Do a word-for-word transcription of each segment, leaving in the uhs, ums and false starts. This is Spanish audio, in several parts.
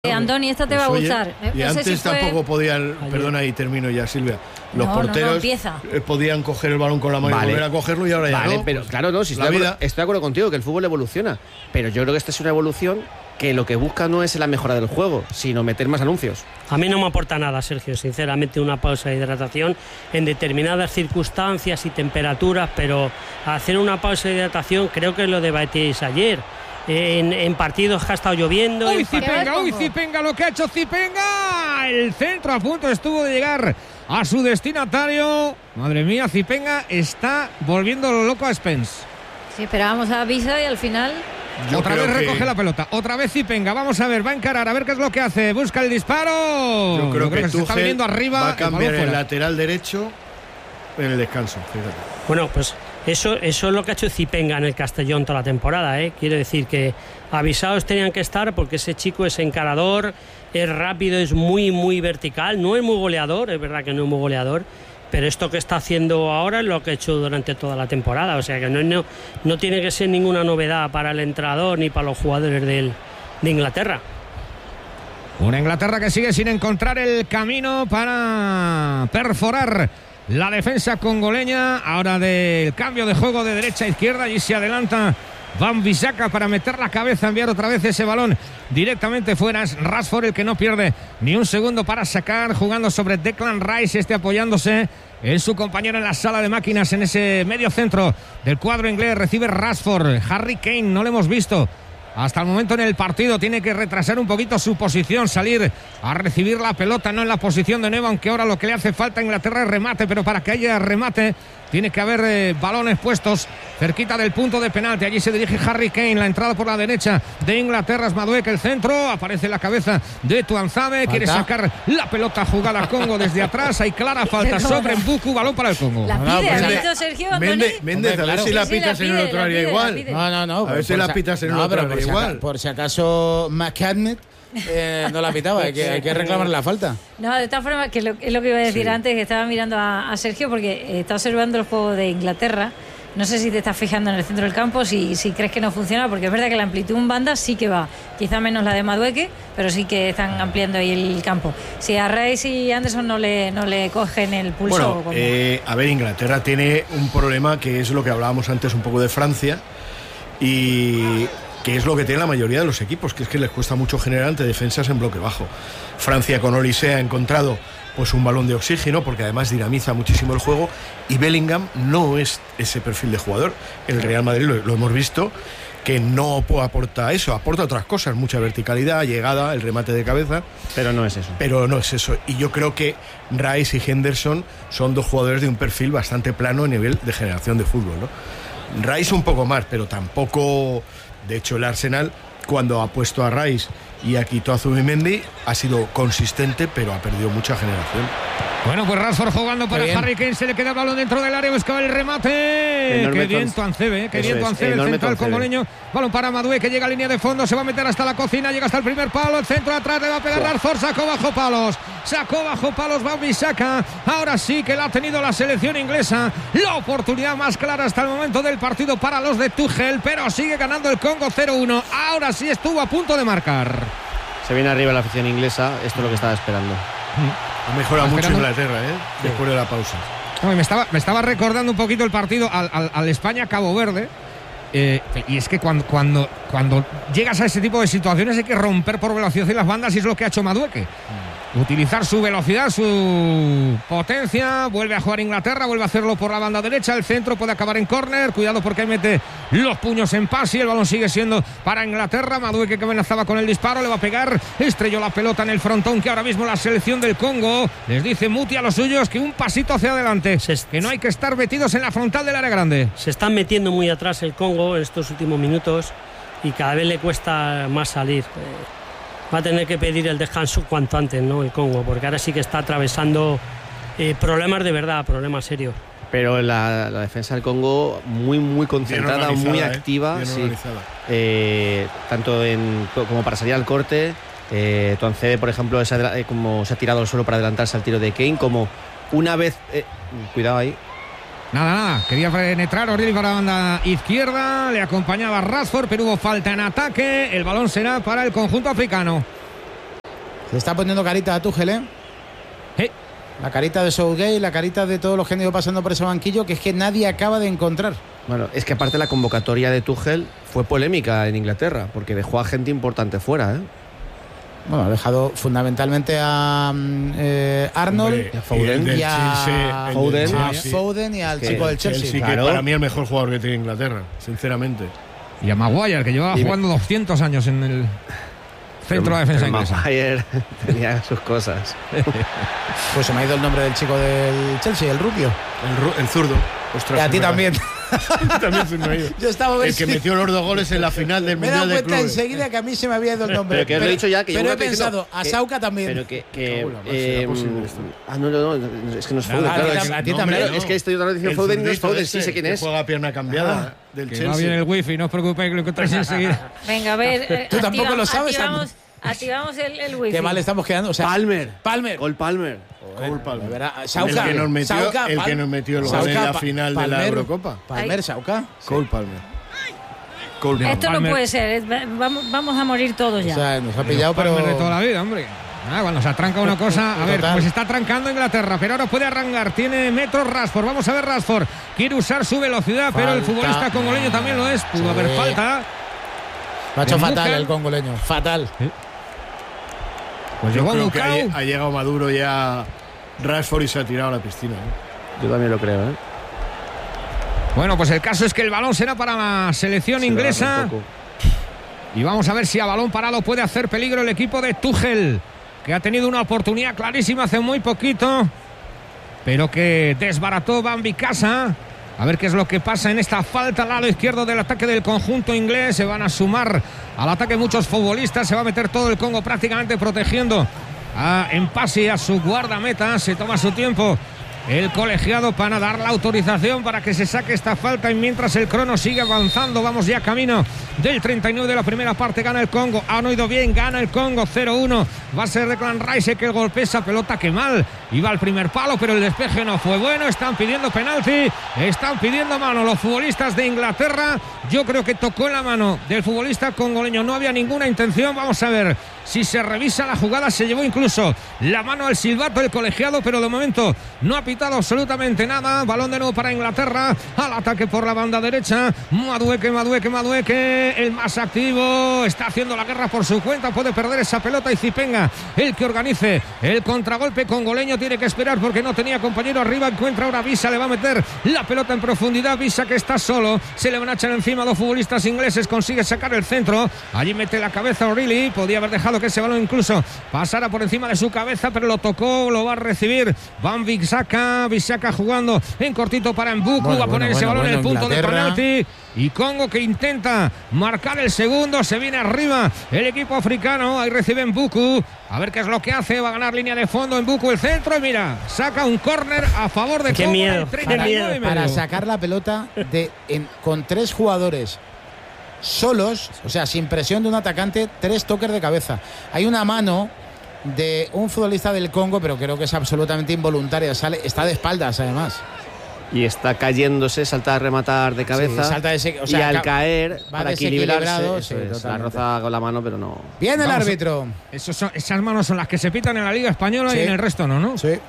Eh, Andoni, esta te pues va a gustar. Oye, y no antes sé si tampoco fue... podían, ayer. Perdona y termino ya, Silvia. Los no, porteros no, no podían coger el balón con la mano vale. y volver a cogerlo y ahora ya vale, no. Pero claro, no, si estoy, de acuerdo, estoy de acuerdo contigo que el fútbol evoluciona, pero yo creo que esta es una evolución que lo que busca no es la mejora del juego, sino meter más anuncios. A mí no me aporta nada, Sergio, sinceramente, una pausa de hidratación en determinadas circunstancias y temperaturas, pero hacer una pausa de hidratación creo que lo debatíais ayer. En, en partidos que ha estado lloviendo. Uy, Zipenga, uy, Zipenga, lo que ha hecho Zipenga. El centro a punto estuvo de llegar a su destinatario. Madre mía, Zipenga está volviendo loco a Spence. Sí, esperábamos a Visa y al final... Yo otra vez recoge que... la pelota, otra vez Zipenga, vamos a ver, va a encarar, a ver qué es lo que hace, busca el disparo. Yo creo, Yo creo que, que se está viniendo arriba. Va a cambiar el, el lateral derecho en el descanso, fíjate. Bueno, pues eso, eso es lo que ha hecho Zipenga en el Castellón toda la temporada, ¿eh? Quiero decir que avisados tenían que estar porque ese chico es encarador, es rápido, es muy, muy vertical, no es muy goleador, es verdad que no es muy goleador, pero esto que está haciendo ahora es lo que ha hecho durante toda la temporada, o sea que no, no, no tiene que ser ninguna novedad para el entrenador ni para los jugadores del, de Inglaterra. Una Inglaterra que sigue sin encontrar el camino para perforar la defensa congoleña. Ahora del cambio de juego de derecha a izquierda, y se adelanta Wan-Bissaka para meter la cabeza, enviar otra vez ese balón directamente fuera. Es Rashford el que no pierde ni un segundo para sacar, jugando sobre Declan Rice, este apoyándose en su compañero en la sala de máquinas en ese medio centro del cuadro inglés. Recibe Rashford, Harry Kane no lo hemos visto hasta el momento en el partido, tiene que retrasar un poquito su posición, salir a recibir la pelota, no en la posición de nuevo, aunque ahora lo que le hace falta a Inglaterra es remate, pero para que haya remate tiene que haber eh, balones puestos cerquita del punto de penalti. Allí se dirige Harry Kane, la entrada por la derecha de Inglaterra es Madueke, el centro, aparece la cabeza de Tuanzebe, quiere sacar la pelota jugada Congo desde atrás, hay clara falta sobre Mbuku, balón para el Congo. La pide, ¿has visto, Sergio? Méndez, Méndez, a ver si la pitas en el otro área igual. No, no, no. A ver si la pitas en el otro área igual. Por si acaso McCartney eh, no la pitaba, hay que, hay que reclamar la falta. No, de todas formas, que es lo, es lo que iba a decir sí. antes, que estaba mirando a, a Sergio porque está observando el juego de Inglaterra. No sé si te estás fijando en el centro del campo, si, si crees que no funciona, porque es verdad que la amplitud en banda sí que va, quizá menos la de Madueke, pero sí que están ampliando ahí el campo. Si a Rice y Anderson no le, no le cogen el pulso... Bueno, como... eh, a ver, Inglaterra tiene un problema que es lo que hablábamos antes un poco de Francia, y que es lo que tiene la mayoría de los equipos, que es que les cuesta mucho generar ante defensas en bloque bajo. Francia con Olise ha encontrado pues un balón de oxígeno, porque además dinamiza muchísimo el juego, y Bellingham no es ese perfil de jugador. El Real Madrid lo, lo hemos visto que no aporta eso, aporta otras cosas, mucha verticalidad, llegada, el remate de cabeza, pero no es eso. Pero no es eso. Y yo creo que Rice y Henderson son dos jugadores de un perfil bastante plano a nivel de generación de fútbol, ¿no? Rice un poco más, pero tampoco. De hecho, el Arsenal, cuando ha puesto a Rice y ha quitado a Zubimendi, ha sido consistente, pero ha perdido mucha generación. Bueno, pues Rashford jugando para Harry Kane, se le queda el balón dentro del área, buscaba el remate. Qué bien Tuanzebe, qué bien Tuanzebe, el central congoleño. Balón para Madueke, que llega a línea de fondo, se va a meter hasta la cocina, llega hasta el primer palo, el centro atrás, le va a pegar Rashford, sacó bajo palos, sacó bajo palos Wan-Bissaka. Ahora sí que la ha tenido la selección inglesa, la oportunidad más clara hasta el momento del partido para los de Tuchel, pero sigue ganando el Congo cero uno. Ahora sí estuvo a punto de marcar. Se viene arriba la afición inglesa, esto es lo que estaba esperando. Ha mejorado mucho Inglaterra, ¿eh? Sí. Después de la pausa. No, me, estaba, me estaba recordando un poquito el partido al, al, al España-Cabo Verde. Eh, y es que cuando, cuando, cuando llegas a ese tipo de situaciones hay que romper por velocidad y las bandas, y es lo que ha hecho Madueke. Utilizar su velocidad, su potencia. Vuelve a jugar Inglaterra, vuelve a hacerlo por la banda derecha. El centro puede acabar en córner. Cuidado porque mete los puños en pase y el balón sigue siendo para Inglaterra. Madueke, que amenazaba con el disparo, le va a pegar. Estrelló la pelota en el frontón, que ahora mismo la selección del Congo les dice Muti a los suyos que un pasito hacia adelante, que no hay que estar metidos en la frontal del área grande. Se están metiendo muy atrás el Congo en estos últimos minutos y cada vez le cuesta más salir. Va a tener que pedir el descanso cuanto antes, ¿no? El Congo, porque ahora sí que está atravesando eh, problemas de verdad, problemas serios. Pero la, la defensa del Congo muy muy concentrada, muy activa, eh, sí. eh, tanto en, como para salir al corte. Eh, Tuanzebe, por ejemplo, es adela- como se ha tirado al suelo para adelantarse al tiro de Kane, como una vez... Eh, cuidado ahí. Nada, nada, quería penetrar O'Reilly para la banda izquierda, le acompañaba Rashford, pero hubo falta en ataque, el balón será para el conjunto africano. Le está poniendo carita a Tuchel, ¿eh? Sí. La carita de Southgate, la carita de todos los que han ido pasando por ese banquillo, que es que nadie acaba de encontrar. Bueno, es que aparte la convocatoria de Tuchel fue polémica en Inglaterra, porque dejó a gente importante fuera, ¿eh? Bueno, ha dejado fundamentalmente a eh, Arnold, Hombre, y a Foden, y, y a el Foden. del a Chelsea. Foden y al Que chico del El Chelsea. Chelsea, claro. que para mí es el mejor jugador que tiene Inglaterra, sinceramente. Y a Maguire, que llevaba Y me- jugando doscientos años en el centro de defensa Pero inglesa. Maguire tenía sus cosas. Pues se me ha ido el nombre del chico del Chelsea, el rubio. El, ru- el zurdo. Ostras, Y a ti es verdad. también. También se me ha ido. Yo estaba a ver El que si- metió los dos goles en la final del Me he dado Mundial de cuenta Clubes. enseguida que a mí se me había ido el nombre. Pero que os lo he dicho ya, que pero yo he estoy diciendo pensado, a que- Sauca también. Pero que, que Cago en la mar, eh, ¿será posible esto? ah, no, no, no, es que no es Nada, Foden, a claro, ti es, tam- a ti no, también, claro, no. es que estoy otra vez diciendo El Foden y no es zurdito Foden, este, sí sé quién que es. juega a pierna cambiada del Que Chelsea. va bien el wifi, no os preocupéis que lo encontráis enseguida. Venga, a ver. eh, Tú tampoco activa- lo sabes, Activamos, activamos el, el wifi. Qué mal estamos quedando. O sea, Palmer. Palmer. Cole Palmer. Cole Palmer. De verdad, El Sauca, que nos metió, Sauca, el que Pal- nos metió el gol Sauca, en la Pa- final de la Palmer, Eurocopa. Palmer, Sauca. Cole Palmer. Cole Palmer. Esto no Palmer. puede ser. es- Vamos, vamos a morir todos ya. O sea, nos ha pillado, pero. Palmer de toda la vida, hombre. Ah, cuando se atranca una cosa, a ver, Total. pues está atrancando Inglaterra, pero ahora puede arrancar, tiene metros Rashford, vamos a ver Rashford, quiere usar su velocidad, pero el Falta. futbolista congoleño también lo es, pudo Sí. haber falta. Lo ha hecho de fatal Mucan. el congoleño. Fatal. Pues Yo llegó creo que ha, Mukau. lle- ha llegado Maduro ya Rashford y se ha tirado a la piscina. ¿eh? Yo también lo creo, ¿eh? Bueno, pues el caso es que el balón será para la selección Se lo agarra inglesa un poco. y vamos a ver si a balón parado puede hacer peligro el equipo de Tuchel, que ha tenido una oportunidad clarísima hace muy poquito, pero que desbarató Bambi Casa. A ver qué es lo que pasa en esta falta al lado izquierdo del ataque del conjunto inglés. Se van a sumar al ataque muchos futbolistas. Se va a meter todo el Congo prácticamente protegiendo a Mpasi, a su guardameta. Se toma su tiempo el colegiado para dar la autorización para que se saque esta falta, y mientras el crono sigue avanzando, vamos ya camino del treinta y nueve de la primera parte. Gana el Congo, han oído bien, gana el Congo cero uno. Va a ser Declan Rice que golpea esa pelota, que mal iba al primer palo, pero el despeje no fue bueno. Están pidiendo penalti, están pidiendo mano los futbolistas de Inglaterra. Yo creo que tocó en la mano del futbolista congoleño, no había ninguna intención. Vamos a ver si se revisa la jugada. Se llevó incluso la mano al silbato el colegiado, pero de momento no ha pitado absolutamente nada. Balón de nuevo para Inglaterra, al ataque por la banda derecha. Madueke, Madueke, Madueke, el más activo, está haciendo la guerra por su cuenta, puede perder esa pelota, y Zipenga, el que organice el contragolpe congoleño, tiene que esperar porque no tenía compañero arriba. Encuentra ahora Visa, le va a meter la pelota en profundidad. Visa, que está solo, se le van a echar encima dos futbolistas ingleses, consigue sacar el centro, allí mete la cabeza O'Reilly, podía haber dejado que ese balón incluso pasara por encima de su cabeza, pero lo tocó, lo va a recibir Van Bissaka. Bissaka jugando en cortito para Mbuku, Bueno, va a poner bueno, ese bueno, balón en el bueno, punto de Inglaterra. penalti, y Congo que intenta marcar el segundo. Se viene arriba el equipo africano, ahí recibe Mbuku, a ver qué es lo que hace. Va a ganar línea de fondo Mbuku, el centro, y mira, saca un córner a favor de Qué Congo. miedo, en el qué treinta y nueve miedo. y medio. Para sacar la pelota de, en- con tres jugadores solos, o sea, sin presión de un atacante, tres toques de cabeza. Hay una mano de un futbolista del Congo, pero creo que es absolutamente involuntaria. Sale, está de espaldas, además. Y está cayéndose, salta a rematar de cabeza. Sí, salta de ese- o y sea, al ca- caer, va para equilibrarse, desequilibrado, eso sí, es, la totalmente. roza con la mano, pero no. Viene el Vamos a- árbitro. Esos son- esas manos son las que se pitan en la Liga Española Sí. y en el resto no, ¿no? Sí.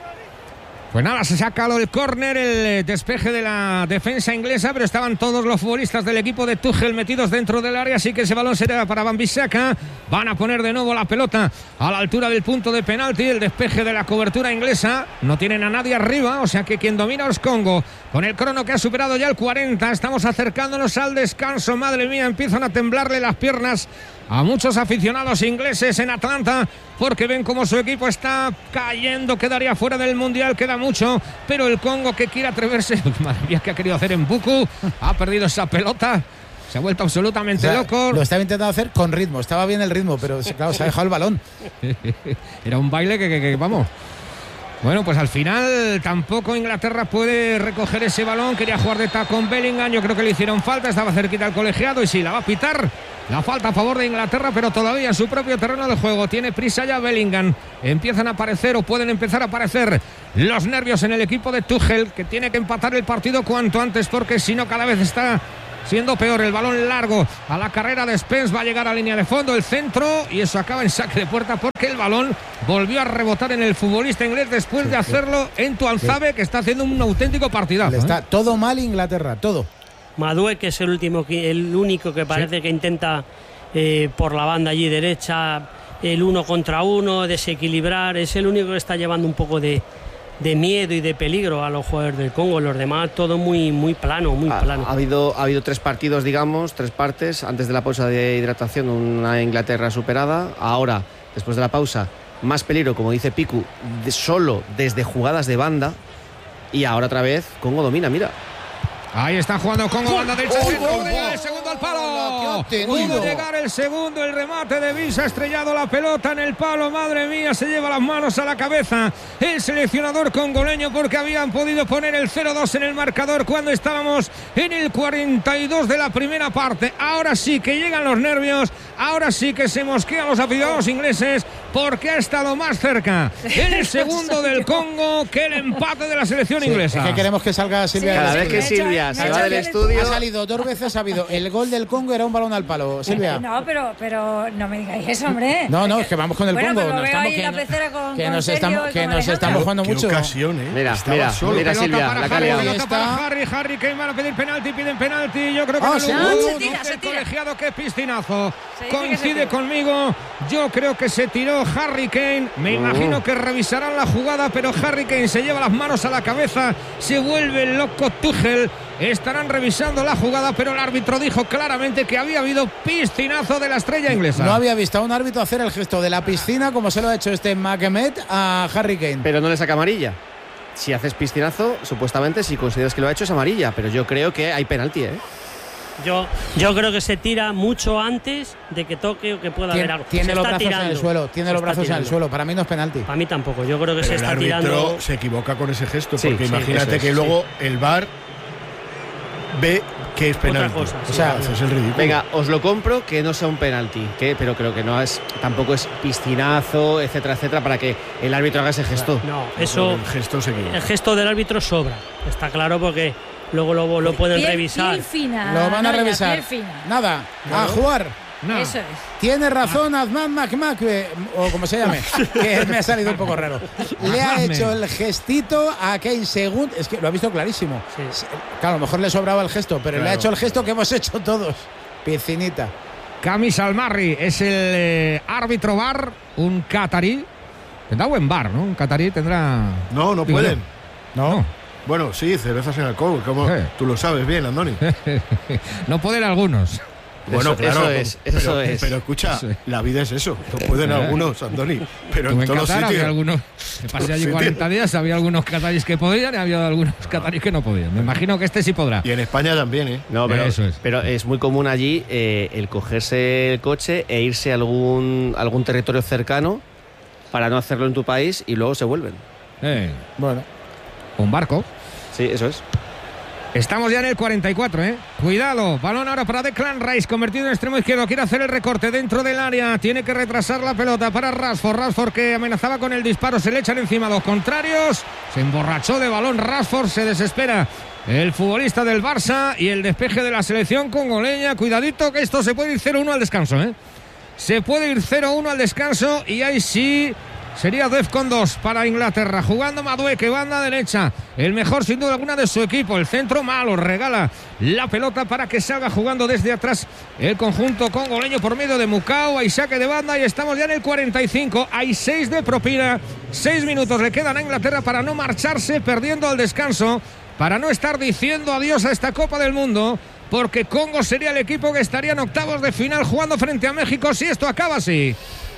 Pues nada, se saca el córner, el eh, despeje de la defensa inglesa, pero estaban todos los futbolistas del equipo de Tuchel metidos dentro del área, así que ese balón será para Van Bissaka. Van a poner de nuevo la pelota a la altura del punto de penalti. El despeje de la cobertura inglesa, no tienen a nadie arriba, o sea que quien domina es Congo, con el crono que ha superado ya el cuarenta. Estamos acercándonos al descanso. Madre mía, empiezan a temblarle las piernas a muchos aficionados ingleses en Atlanta, porque ven cómo su equipo está cayendo, quedaría fuera del Mundial, queda mucho, pero el Congo, que quiere atreverse, madre mía, que ha querido hacer en Mbuku, ha perdido esa pelota, se ha vuelto absolutamente O sea, loco. lo estaba intentando hacer con ritmo, estaba bien el ritmo, pero claro, se ha dejado el balón. Era un baile que, que- que, vamos. Bueno, pues al final tampoco Inglaterra puede recoger ese balón. Quería jugar de tacón Bellingham, yo creo que le hicieron falta, estaba cerquita al colegiado, y sí, la va a pitar la falta a favor de Inglaterra, pero todavía en su propio terreno de juego. Tiene prisa ya Bellingham. Empiezan a aparecer, o pueden empezar a aparecer, los nervios en el equipo de Tuchel, que tiene que empatar el partido cuanto antes, porque si no cada vez está siendo peor. El balón largo a la carrera de Spence, va a llegar a línea de fondo, el centro, y eso acaba en saque de puerta porque el balón volvió a rebotar en el futbolista inglés después de hacerlo en Tuanzebe, que está haciendo un auténtico partidazo. Está ¿eh? todo mal Inglaterra, todo. Madueque, que es el último, el único que parece sí. que intenta eh, por la banda allí derecha, el uno contra uno, desequilibrar, es el único que está llevando un poco de, de miedo y de peligro a los jugadores del Congo. Los demás todo muy, muy plano, muy ha, plano. Ha habido, ha habido tres partidos, digamos, tres partes. Antes de la pausa de hidratación, una Inglaterra superada. Ahora, después de la pausa, más peligro, como dice Picu, de, solo desde jugadas de banda. Y ahora otra vez Congo domina, mira. Ahí está jugando Congo, banda derecha. ¡Oh, Puede oh, llegar oh! el segundo al palo. Puede llegar el segundo, el remate de Visa, ha estrellado la pelota en el palo. Madre mía, se lleva las manos a la cabeza el seleccionador congoleño, porque habían podido poner el cero dos en el marcador cuando estábamos en el cuarenta y dos de la primera parte. Ahora sí que llegan los nervios, ahora sí que se mosquean los aficionados ingleses, porque ha estado más cerca el segundo del Congo que el empate de la selección sí, inglesa. Es que queremos que salga Silvia. Sí, cada vez que Silvia se va del estudio. Ha salido dos veces, ha habido el gol del Congo, era un balón al palo. Silvia. No, pero, pero no me digáis eso, hombre. No, no, es que vamos con el bueno, Congo. Pero No veo estamos, ahí que, la pecera con, que con nos Sergio estamos, y que con nos Alejandro. estamos jugando Qué mucho. ocasión, ¿eh? Mira, Estaba mira, solo. mira Pelota Silvia, para la que ha Harry, liado. pelota Está. para Harry, Harry Kane, van a pedir penalti, piden penalti. Yo creo que Ah, no, sí. lo- No, se tira, el se tira. colegiado, que piscinazo. Se dice que se Coincide tira. conmigo. Yo creo que se tiró Harry Kane. Me imagino que revisarán la jugada, pero Harry Kane se lleva las manos a la cabeza, se vuelve loco Tuchel. Estarán revisando la jugada, pero el árbitro dijo claramente que había habido piscinazo de la estrella inglesa. No había visto a un árbitro hacer el gesto de la piscina como se lo ha hecho este Makemet a Harry Kane. Pero no le saca amarilla. Si haces piscinazo, supuestamente, si consideras que lo ha hecho, es amarilla. Pero yo creo que hay penalti, ¿eh? Yo, yo creo que se tira mucho antes de que toque o que pueda Tiene, haber algo. tiene Se los está brazos tirando. en el suelo, tiene Se los está brazos en el tirando. suelo. Para mí no es penalti. Para mí tampoco. Yo creo que Pero se el está árbitro tirando. se equivoca con ese gesto, Sí, porque sí, imagínate eso es, que sí. luego el V A R ve que es penalti. cosa, sí, O sea, Haces el ridículo. Venga, os lo compro que no sea un penalti, que, pero creo que no es, tampoco es piscinazo, etcétera, etcétera, para que el árbitro haga ese gesto. No, eso. El gesto se equivoca. El gesto del árbitro sobra. Está claro, porque luego lo, lo pueden Piel- revisar. piel fina, Lo van a Noria, revisar. piel fina. Nada, a jugar. No. Eso es. Tiene razón Azman McMac, o como se llame, que me ha salido un poco raro. Le ha Azman. hecho el gestito a Kane segundo. Es que lo ha visto clarísimo. Sí. Claro, a lo mejor le sobraba el gesto, pero le ha Claro. hecho el gesto que hemos hecho todos. Piscinita. Camis Almarri es el eh, árbitro V A R, un catarí. Tendrá buen bar, ¿no? Un catarí tendrá. No, no Digo pueden. yo. No. Bueno, sí, cervezas en alcohol, como Sí. tú lo sabes bien, Andoni. No pueden algunos. Bueno, Eso- claro. eso es, eso pero, es. pero escucha, Eso es. la vida es eso. No pueden Eh. algunos, Andoni. Pero Tú en en todos los Qatar había sitios. algunos. Me pasé allí sitios. cuarenta días, había algunos cataríes que podían y había algunos cataríes que no podían. Me imagino que este sí podrá. Y en España también, ¿eh? No, pero Eso es. pero es muy común allí eh, el cogerse el coche e irse a algún, algún territorio cercano para no hacerlo en tu país y luego se vuelven. Eh, Bueno. un barco. Sí, eso es. Estamos ya en el cuarenta y cuatro, ¿eh? Cuidado, balón ahora para Declan Rice, convertido en extremo izquierdo, quiere hacer el recorte dentro del área, tiene que retrasar la pelota para Rashford, Rashford que amenazaba con el disparo, se le echan encima dos contrarios, se emborrachó de balón Rashford, se desespera el futbolista del Barça y el despeje de la selección congoleña. Cuidadito que esto se puede ir cero uno al descanso, ¿eh? Se puede ir cero uno al descanso y ahí sí sería Defcon dos para Inglaterra. Jugando Madueque, banda derecha. El mejor sin duda alguna de su equipo. El centro malo, regala la pelota para que salga jugando desde atrás el conjunto congoleño por medio de Mukau. Hay saque de banda y estamos ya en el cuarenta y cinco. Hay seis de propina. Seis minutos le quedan a Inglaterra para no marcharse perdiendo al descanso, para no estar diciendo adiós a esta Copa del Mundo, porque Congo sería el equipo que estaría en octavos de final jugando frente a México si esto acaba así.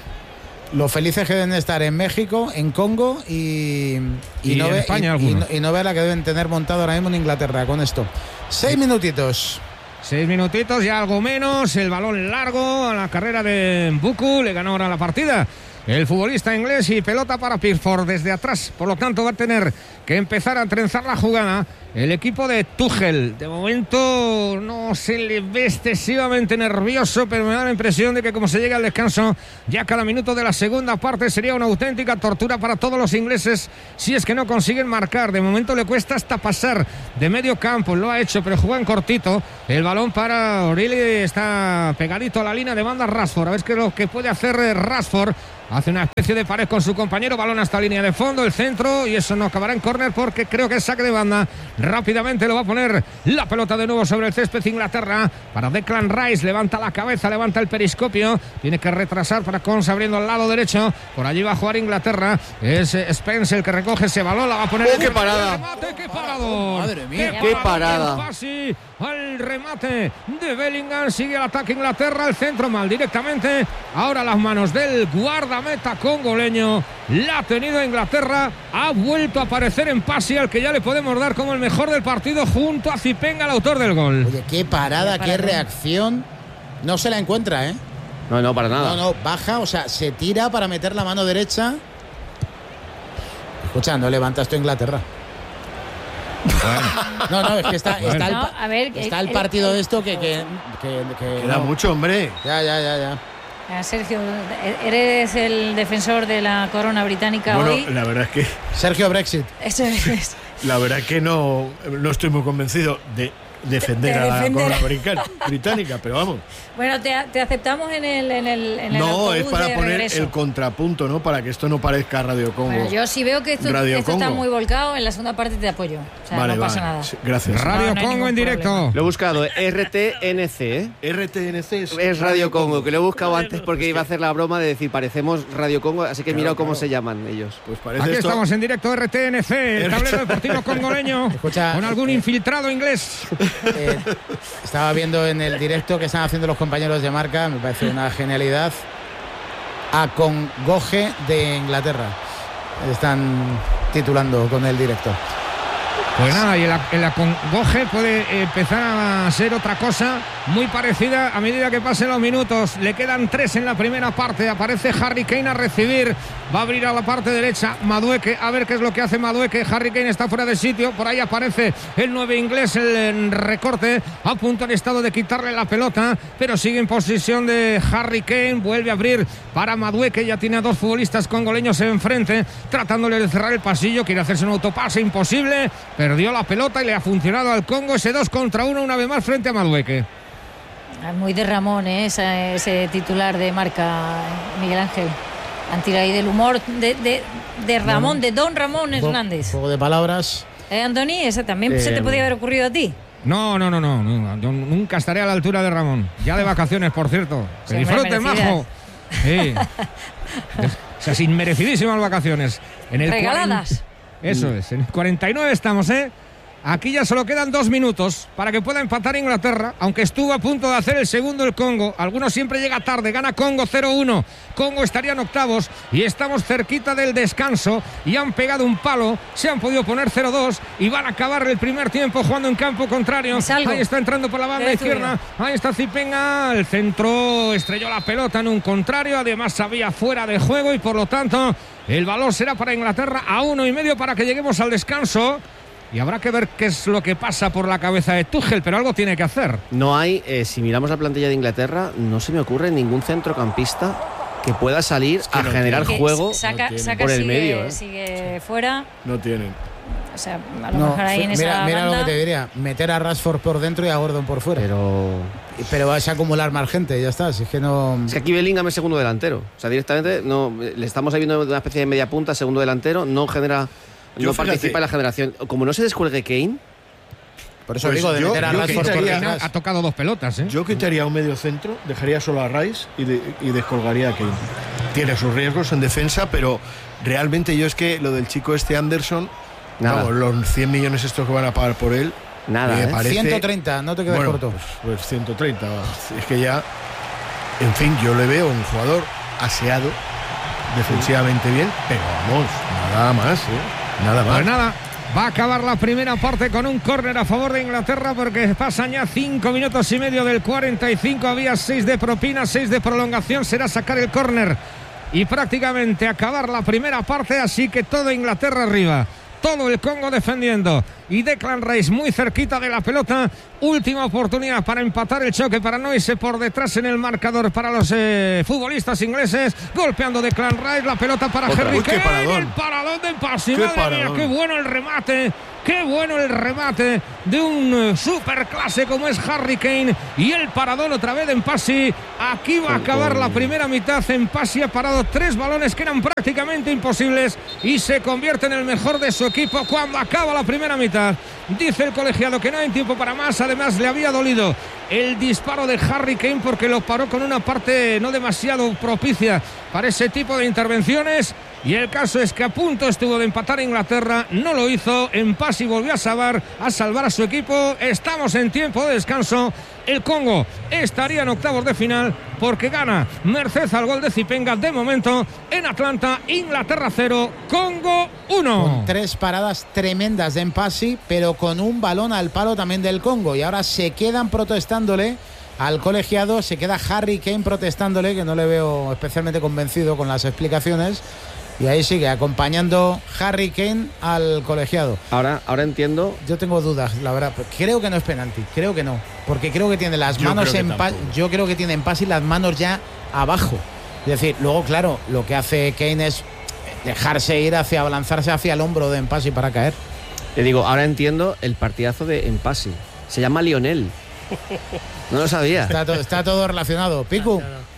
Lo felices que deben estar en México, en Congo y, Y no en ve- España y- y algunos. no- y no ver la que deben tener montado ahora mismo en Inglaterra con esto. Seis minutitos. Seis minutitos, ya algo menos. El balón largo a la carrera de Mbuku. Le ganó ahora la partida el futbolista inglés, y pelota para Pickford desde atrás. Por lo tanto, va a tener que empezar a trenzar la jugada el equipo de Tuchel. De momento no se le ve excesivamente nervioso, pero me da la impresión de que como se llega al descanso, ya cada minuto de la segunda parte sería una auténtica tortura para todos los ingleses si es que no consiguen marcar. De momento le cuesta hasta pasar de medio campo, lo ha hecho, pero juega en cortito. El balón para O'Reilly, está pegadito a la línea de banda Rashford. A ver qué es lo que puede hacer Rashford. Hace una especie de pared con su compañero, balón hasta línea de fondo, el centro, y eso no acabará en córner porque creo que es saque de banda. Rápidamente lo va a poner la pelota de nuevo sobre el césped Inglaterra para Declan Rice. Levanta la cabeza, levanta el periscopio, tiene que retrasar para Cons abriendo al lado derecho. Por allí va a jugar Inglaterra, es Spence el que recoge ese balón, la va a poner. ¡Oh, qué parada! Remate, ¡qué parador! Madre mía, qué parada. Casi al remate de Bellingham, sigue el ataque Inglaterra, el centro mal directamente. Ahora las manos del guardameta congoleño, la ha tenido Inglaterra, ha vuelto a aparecer en Pasi, al que ya le podemos dar como el mejor del partido junto a Zipenga, el autor del gol. Oye, qué parada, qué reacción. No se la encuentra, ¿eh? No, no, para nada. No, no, baja, o sea, se tira para meter la mano derecha. Escucha, no levanta esto Inglaterra. Bueno. No, no, es que está, está, No, el, a ver, está el el- partido el- de esto que... que, que, que Queda no. mucho, hombre. Ya, ya, ya, ya. Ah, Sergio, eres el defensor de la corona británica Bueno, hoy. la verdad es que Sergio Brexit. Eso es. la verdad es que no, no estoy muy convencido de defender De a la defender. corona británica, británica, pero vamos. Bueno, te, te aceptamos en el, en el, en el No, autobús es para de poner regreso. el contrapunto, ¿no? Para que esto no parezca Radio Congo. Bueno, yo sí veo que esto, Radio esto está Congo. muy volcado, en la segunda parte te apoyo. O sea, Vale, no pasa vale. nada. Sí, gracias. Radio No, no hay Congo ningún en directo. problema. Lo he buscado, R T N C, ¿eh? R T N C es, Es Radio Congo, que lo he buscado antes porque iba a hacer la broma de decir parecemos Radio Congo, así que Claro, mira cómo claro. se llaman ellos. Pues parece Aquí esto. estamos en directo R T N C, el tablero deportivo congoleño, Escucha, con algún eh, infiltrado inglés. Eh, estaba viendo en el directo que están haciendo los compañeros de Marca, me parece una genialidad. Acongoje de Inglaterra. Están titulando con el directo. Pues nada, y el, el acongoje puede empezar a ser otra cosa muy parecida a medida que pasen los minutos. Le quedan tres en la primera parte. Aparece Harry Kane a recibir. Va a abrir a la parte derecha Madueke. A ver qué es lo que hace Madueke. Harry Kane está fuera de sitio. Por ahí aparece el nueve inglés, el recorte. A punto en estado de quitarle la pelota, pero sigue en posición de Harry Kane. Vuelve a abrir para Madueke. Ya tiene a dos futbolistas congoleños enfrente, tratándole de cerrar el pasillo. Quiere hacerse un autopase, imposible. Perdió la pelota y le ha funcionado al Congo ese dos contra uno una vez más frente a Madueke. Muy de Ramón, ¿eh? ese, ese titular de Marca, Miguel Ángel. Han tirado ahí del humor de, de, de Ramón, de Don Ramón Hernández. Juego de palabras. ¿Eh, Antoni? Ese también eh, se te podía haber ocurrido a ti. No, no, no, no, no, yo nunca estaré a la altura de Ramón. Ya de vacaciones, por cierto. Que Sí, disfrute, merecidas. majo. Sí. Esas inmerecidísimas vacaciones. En el Regaladas. cuarenta Eso es, en el cuarenta y nueve estamos, ¿eh? Aquí ya solo quedan dos minutos para que pueda empatar Inglaterra, aunque estuvo a punto de hacer el segundo el Congo. Algunos siempre llega tarde, gana Congo cero uno. Congo estaría en octavos y estamos cerquita del descanso y han pegado un palo, se han podido poner cero dos y van a acabar el primer tiempo jugando en campo contrario. Ahí está entrando por la banda izquierda, ahí está Zipenga, el centro estrelló la pelota en un contrario, además había fuera de juego y por lo tanto el valor será para Inglaterra a uno y medio para que lleguemos al descanso. Y habrá que ver qué es lo que pasa por la cabeza de Tuchel, pero algo tiene que hacer. No hay, eh, si miramos la plantilla de Inglaterra, no se me ocurre ningún centrocampista que pueda salir es que a no generar tiene. juego Saca, no saca por el sigue, medio. ¿eh? Sigue fuera. No tienen. O sea, a lo No, mejor ahí en mira, esa mira banda... lo que te diría, meter a Rashford por dentro y a Gordon por fuera. Pero pero vas a acumular más gente, ya está. Si es que no. Es que aquí Bellingham es segundo delantero. O sea, directamente no le estamos viendo una especie de media punta, segundo delantero, no genera. Yo, no fíjate, participa en la generación. Como no se descuelgue Kane. Por eso Pues digo, de yo- meter a yo Rashford por quitaría- detrás. Ha tocado dos pelotas, ¿eh? Yo quitaría un medio centro, dejaría solo a Rice y, de- y descolgaría a Kane. Tiene sus riesgos en defensa, pero realmente yo es que lo del chico este Anderson, Nada. vamos, los cien millones estos que van a pagar por él, Nada, me ¿eh? parece- ciento treinta, no te quedes bueno, corto. Pues, pues ciento treinta, vamos. Es que ya, en fin, yo le veo un jugador aseado, defensivamente bien, pero vamos, nada más, ¿eh? Nada más. Pues nada, va a acabar la primera parte con un córner a favor de Inglaterra porque pasan ya cinco minutos y medio del cuarenta y cinco. Había seis de propina, seis de prolongación. Será sacar el córner y prácticamente acabar la primera parte, así que todo Inglaterra arriba, todo el Congo defendiendo y Declan Rice muy cerquita de la pelota. Última oportunidad para empatar el choque, para no irse por detrás en el marcador para los eh, futbolistas ingleses. Golpeando Declan Rice, la pelota para Otra. Harry Uy, qué Kane. paradón. El paradón de Mpassi, Qué madre mía, qué bueno el remate. Qué bueno el remate de un superclase como es Harry Kane, y el paradón otra vez de Mpassi. Aquí va a acabar la primera mitad. Mpassi ha parado tres balones que eran prácticamente imposibles y se convierte en el mejor de su equipo cuando acaba la primera mitad. Dice el colegiado que no hay tiempo para más. Además, le había dolido el disparo de Harry Kane porque lo paró con una parte no demasiado propicia para ese tipo de intervenciones. Y el caso es que a punto estuvo de empatar Inglaterra, no lo hizo. Mpassi volvió a salvar, a salvar a su equipo. Estamos en tiempo de descanso. El Congo estaría en octavos de final porque gana merced al gol de Zipenga. De momento en Atlanta, Inglaterra cero, Congo uno. Con tres paradas tremendas de Mpassi, pero con un balón al palo también del Congo. Y ahora se quedan protestándole al colegiado, se queda Harry Kane protestándole, que no le veo especialmente convencido con las explicaciones. Y ahí sigue acompañando Harry Kane al colegiado. Ahora, ahora entiendo. Yo tengo dudas, la verdad. Creo que no es penalti, creo que no. Porque creo que tiene las Yo manos creo que en Mpassi. Yo creo que tiene Mpassi las manos ya abajo. Es decir, luego, claro, lo que hace Kane es dejarse ir hacia, abalanzarse hacia el hombro de Mpassi para caer. Te digo, ahora entiendo el partidazo de Mpassi. Se llama Lionel. No lo sabía. Está, to- está todo relacionado. Piku.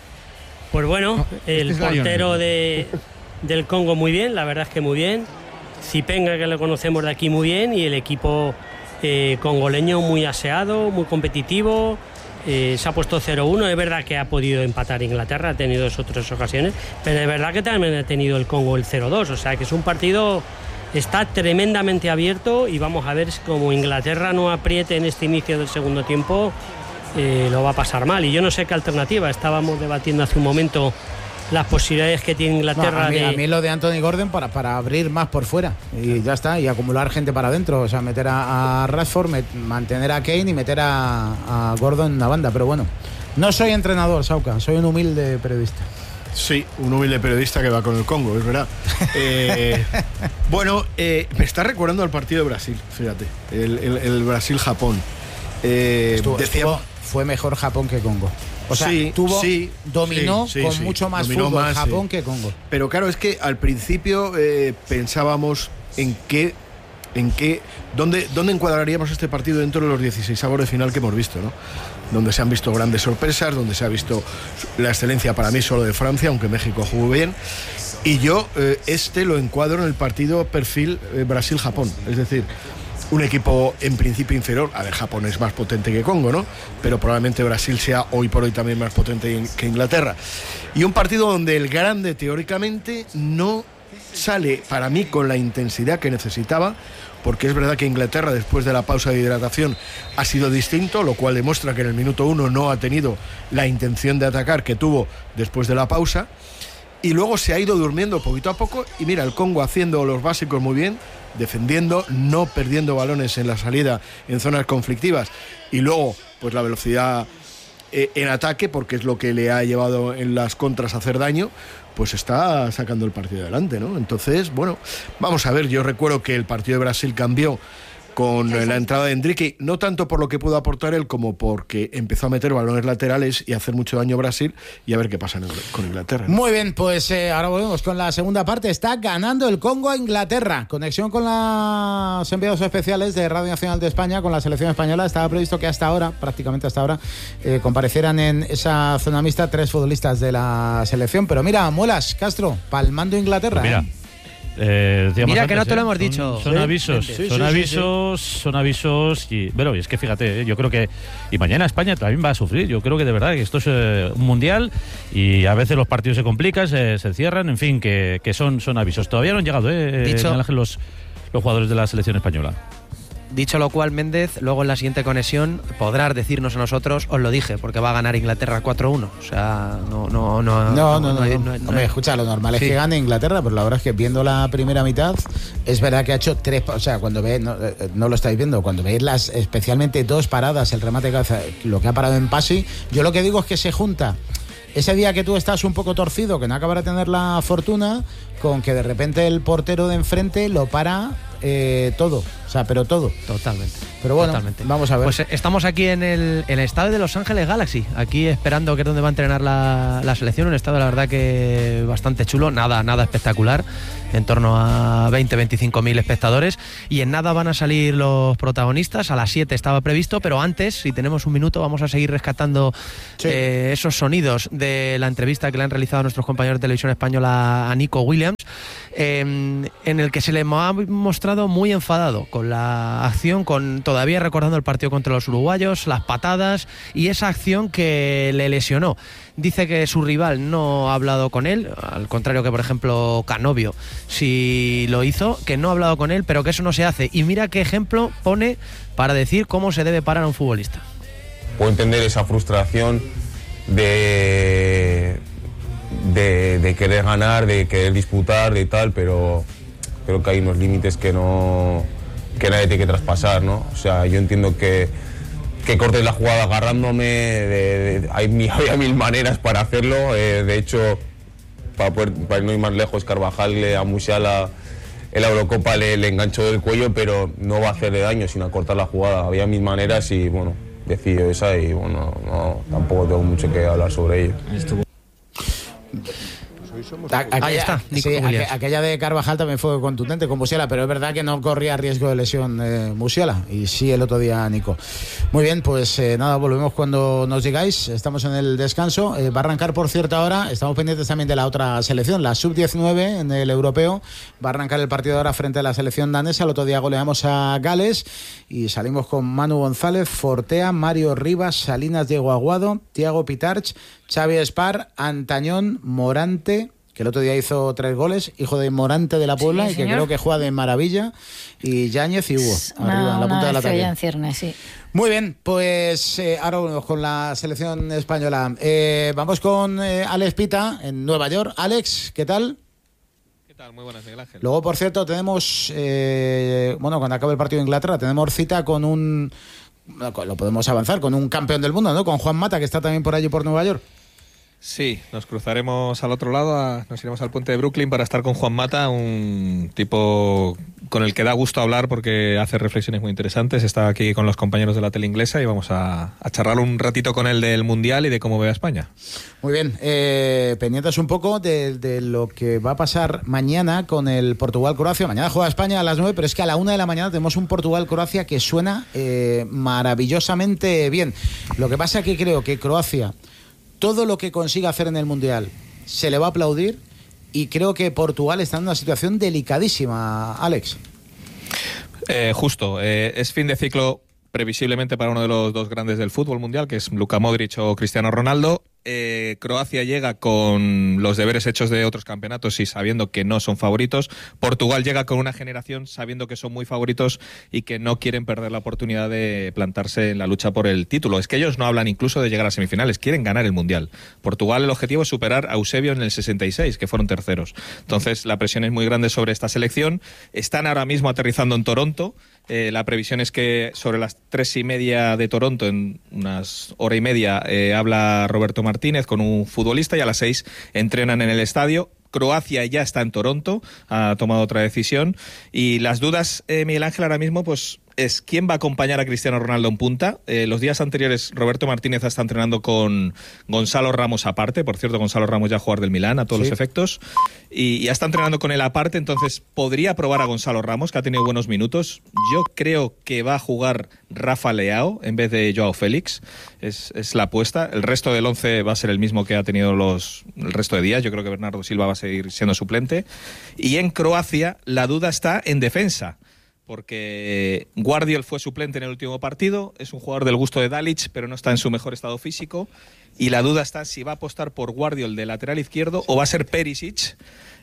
Pues bueno, el Este es la portero Lionel. de, del Congo muy bien, la verdad es que muy bien. Zipenga, que lo conocemos de aquí, muy bien. Y el equipo eh, congoleño muy aseado, muy competitivo. Eh, se ha puesto cero uno. Es verdad que ha podido empatar Inglaterra, ha tenido dos o tres ocasiones, pero es verdad que también ha tenido el Congo el cero dos. O sea que es un partido, está tremendamente abierto, y vamos a ver si como Inglaterra no apriete en este inicio del segundo tiempo, eh, lo va a pasar mal. Y yo no sé qué alternativa. Estábamos debatiendo hace un momento las posibilidades que tiene No, Inglaterra a, mí, de... a mí lo de Anthony Gordon para, para abrir más por fuera y ya está, y acumular gente para adentro, o sea, meter a, a Rashford, met, mantener a Kane y meter a, a Gordon en la banda. Pero bueno, no soy entrenador, Sauca, soy un humilde periodista. Sí, un humilde periodista que va con el Congo, es verdad. Eh, bueno, eh, me está recordando al partido de Brasil, fíjate, el, el, el Brasil-Japón. Eh, Estuvo- decía- estuvo- fue mejor Japón que Congo. O sea, Sí, tuvo, sí, dominó sí, sí, con sí. mucho más Dominó fútbol más, Japón sí. que Congo. Pero claro, es que al principio eh, pensábamos en qué, en qué, dónde, dónde encuadraríamos este partido dentro de los dieciséis avos de final que hemos visto, ¿no? Donde se han visto grandes sorpresas, donde se ha visto la excelencia para mí solo de Francia, aunque México jugó bien. Y yo eh, este lo encuadro en el partido perfil eh, Brasil-Japón, es decir, un equipo en principio inferior. A ver, Japón es más potente que Congo, ¿no? Pero probablemente Brasil sea hoy por hoy también más potente que Inglaterra. Y un partido donde el grande teóricamente no sale para mí con la intensidad que necesitaba, porque es verdad que Inglaterra después de la pausa de hidratación ha sido distinto, lo cual demuestra que en el minuto uno no ha tenido la intención de atacar que tuvo después de la pausa, y luego se ha ido durmiendo poquito a poco. Y mira, el Congo haciendo los básicos muy bien, defendiendo, no perdiendo balones en la salida en zonas conflictivas, y luego pues la velocidad eh, en ataque, porque es lo que le ha llevado en las contras a hacer daño, pues está sacando el partido adelante, ¿no? Entonces, bueno, vamos a ver. Yo recuerdo que el partido de Brasil cambió con la entrada de Enrique, no tanto por lo que pudo aportar él, como porque empezó a meter balones laterales y a hacer mucho daño a Brasil, y a ver qué pasa en, con Inglaterra, ¿no? Muy bien, pues eh, ahora volvemos con la segunda parte. Está ganando el Congo a Inglaterra. Conexión con los enviados especiales de Radio Nacional de España, con la selección española. Estaba previsto que hasta ahora, prácticamente hasta ahora, eh, comparecieran en esa zona mixta tres futbolistas de la selección. Pero mira, Muelas, Castro, palmando Inglaterra. Mira. ¿eh? Eh, Mira antes, que no te lo ¿eh? hemos Son- dicho. Son, Sí, avisos, sí, son sí, avisos, son avisos y bueno, y es que fíjate, ¿eh? Yo creo que y mañana España también va a sufrir. Yo creo que de verdad que esto es eh, un mundial y a veces los partidos se complican, se, se cierran, en fin, que, que son, son avisos. Todavía no han llegado, eh, Dicho- Miguel Ángel, los los jugadores de la selección española. Dicho lo cual, Méndez, luego en la siguiente conexión podrás decirnos a nosotros, os lo dije, porque va a ganar Inglaterra cuatro uno. O sea, no, no, no. No, no, no. hay- no. hay- no Hombre, hay- escucha, lo normal es Sí. que gane Inglaterra, pero la verdad es que viendo la primera mitad, es verdad que ha hecho tres. O sea, cuando ve, no, eh, no lo estáis viendo, cuando veis las, especialmente dos paradas, el remate de cabeza, lo que ha parado en Mpassi, yo lo que digo es que se junta ese día que tú estás un poco torcido, que no acabas de tener la fortuna, con que de repente el portero de enfrente lo para eh, todo, o sea, pero todo. Totalmente. Pero bueno, totalmente. Vamos a ver. Pues estamos aquí en el, en el estadio de Los Ángeles Galaxy, aquí esperando que es donde va a entrenar la, la selección, un estadio la verdad que bastante chulo, nada, nada espectacular, en torno a veinte a veinticinco mil espectadores, y en nada van a salir los protagonistas. A las siete estaba previsto, pero antes, si tenemos un minuto, vamos a seguir rescatando sí. eh, esos sonidos de la entrevista que le han realizado a nuestros compañeros de Televisión Española a Nico Williams, eh, en el que se le ha mostrado muy enfadado con la acción, con todavía recordando el partido contra los uruguayos, las patadas y esa acción que le lesionó. Dice que su rival no ha hablado con él, al contrario que, por ejemplo, Canovio sí lo hizo, que no ha hablado con él, pero que eso no se hace. Y mira qué ejemplo pone para decir cómo se debe parar a un futbolista. Puedo entender esa frustración de, de, de querer ganar, de querer disputar, de tal, pero creo que hay unos límites que no que nadie tiene que traspasar, ¿no? O sea, yo entiendo que que cortes la jugada agarrándome, de, de, hay, hay mil maneras para hacerlo, eh, de hecho, para, poder, para no ir más lejos, Carvajal le, a Musiala en la Eurocopa le, le enganchó del cuello, pero no va a hacerle daño, sino a cortar la jugada. Había mil maneras y bueno, decidió esa y bueno, no, tampoco tengo mucho que hablar sobre ello. Aquella, Ahí está, sí, aqu aquella de Carvajal también fue contundente con Musiala, pero es verdad que no corría riesgo de lesión eh, Musiala, y sí el otro día Nico. Muy bien, pues eh, nada, volvemos cuando nos digáis. Estamos en el descanso. Eh, va a arrancar, por cierto, ahora estamos pendientes también de la otra selección, la sub diecinueve en el europeo. Va a arrancar el partido ahora frente a la selección danesa. El otro día goleamos a Gales y salimos con Manu González, Fortea, Mario Rivas, Salinas, Diego Aguado, Thiago Pitarch, Xavi Espar, Antañón, Morante, que el otro día hizo tres goles, hijo de Morante de la Puebla, sí, y que creo que juega de maravilla, y Yáñez y Hugo, una, arriba, en la punta de la ataque. En ciernes, sí. Muy bien, pues eh, ahora volvemos con la selección española. Eh, vamos con eh, Alex Pita, en Nueva York. Alex, ¿qué tal? ¿Qué tal? Muy buenas, Miguel Ángel. Luego, por cierto, tenemos, eh, bueno, cuando acabe el partido de Inglaterra, tenemos cita con un, lo podemos avanzar, con un campeón del mundo, ¿no? Con Juan Mata, que está también por allí, por Nueva York. Sí, nos cruzaremos al otro lado, a, nos iremos al puente de Brooklyn para estar con Juan Mata, un tipo con el que da gusto hablar porque hace reflexiones muy interesantes. Está aquí con los compañeros de la tele inglesa y vamos a, a charlar un ratito con él del Mundial y de cómo ve a España. Muy bien, eh, pendientes un poco de, de lo que va a pasar mañana con el Portugal-Croacia. Mañana juega España a las nueve, pero es que a la una de la mañana tenemos un Portugal-Croacia que suena eh, maravillosamente bien. Lo que pasa es que creo que Croacia, todo lo que consiga hacer en el Mundial se le va a aplaudir, y creo que Portugal está en una situación delicadísima, Alex. Eh, justo, eh, es fin de ciclo previsiblemente para uno de los dos grandes del fútbol mundial, que es Luka Modric o Cristiano Ronaldo. Eh, Croacia llega con los deberes hechos de otros campeonatos y sabiendo que no son favoritos. Portugal llega con una generación sabiendo que son muy favoritos y que no quieren perder la oportunidad de plantarse en la lucha por el título. Es que ellos no hablan incluso de llegar a semifinales, quieren ganar el Mundial. Portugal, el objetivo es superar a Eusebio en el sesenta y seis, que fueron terceros. Entonces la presión es muy grande sobre esta selección. Están ahora mismo aterrizando en Toronto. Eh, la previsión es que sobre las tres y media de Toronto, en unas hora y media, eh, habla Roberto Martínez con un futbolista, y a las seis entrenan en el estadio. Croacia ya está en Toronto, ha tomado otra decisión, y las dudas, eh, Miguel Ángel, ahora mismo pues es quién va a acompañar a Cristiano Ronaldo en punta. Eh, los días anteriores Roberto Martínez está entrenando con Gonzalo Ramos aparte. Por cierto, Gonzalo Ramos ya jugador del Milán a todos sí. los efectos, y ya está entrenando con él aparte, entonces podría probar a Gonzalo Ramos, que ha tenido buenos minutos. Yo creo que va a jugar Rafa Leao en vez de Joao Félix, es, es la apuesta. El resto del once va a ser el mismo que ha tenido los, el resto de días. Yo creo que Bernardo Silva va a seguir siendo suplente. Y en Croacia la duda está en defensa, porque Guardiol fue suplente en el último partido, es un jugador del gusto de Dalic, pero no está en su mejor estado físico, y la duda está si va a apostar por Guardiol de lateral izquierdo o va a ser Perisic,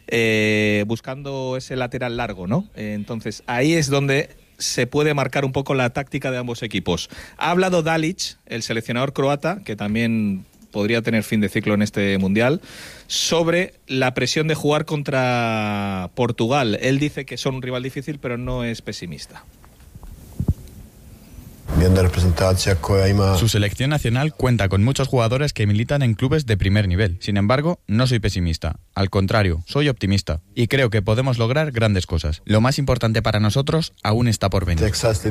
eh, buscando ese lateral largo, ¿no? Eh, entonces ahí es donde se puede marcar un poco la táctica de ambos equipos. Ha hablado Dalic, el seleccionador croata, que también podría tener fin de ciclo en este Mundial, sobre la presión de jugar contra Portugal. Él dice que son un rival difícil, pero no es pesimista. Su selección nacional cuenta con muchos jugadores que militan en clubes de primer nivel. Sin embargo, no soy pesimista. Al contrario, soy optimista. Y creo que podemos lograr grandes cosas. Lo más importante para nosotros aún está por venir.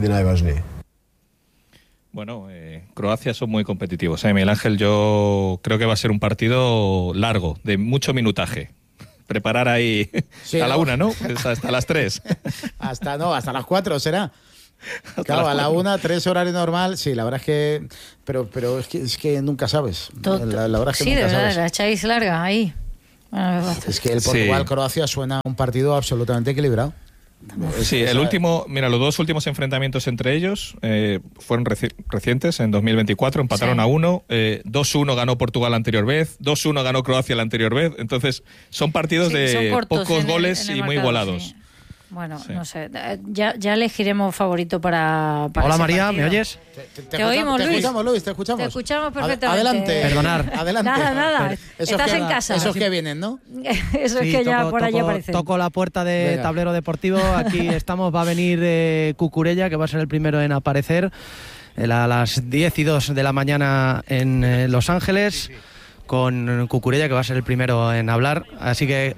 Bueno, eh, Croacia son muy competitivos. ¿eh? Miguel Ángel, yo creo que va a ser un partido largo, de mucho minutaje. Preparar ahí sí, a la una, ¿no? Pues hasta las tres. Hasta, no, hasta las cuatro será. Claro, a la una, tres horario normal, sí, la verdad es que... Pero, pero es, que, es que nunca sabes. Todo, la, la verdad es que sí, nunca de verdad, sabes. la echáis larga ahí. Es que el Portugal-Croacia suena un partido absolutamente equilibrado. Sí, el último, mira, los dos últimos enfrentamientos entre ellos eh, fueron reci recientes, en dos mil veinticuatro, empataron sí. a uno, eh, dos uno ganó Portugal la anterior vez, dos uno ganó Croacia la anterior vez, entonces son partidos sí, de son pocos goles el, y muy igualados. Sí. Bueno, sí. no sé, ya, ya elegiremos favorito para, para Hola María, partido. ¿me oyes? Te, te, te, te oímos, te Luis. escuchamos, Luis, te escuchamos. Te escuchamos perfectamente. Adelante. Perdonar. Adelante. Nada, nada. Esos Estás que, en casa. Esos que vienen, ¿no? Eso sí, es que ya toco, por allí toco, aparecen. Toco la puerta de Venga. Tablero Deportivo. Aquí estamos, va a venir eh, Cucurella, que va a ser el primero en aparecer eh, a las diez y dos de la mañana en eh, Los Ángeles, con Cucurella, que va a ser el primero en hablar. Así que...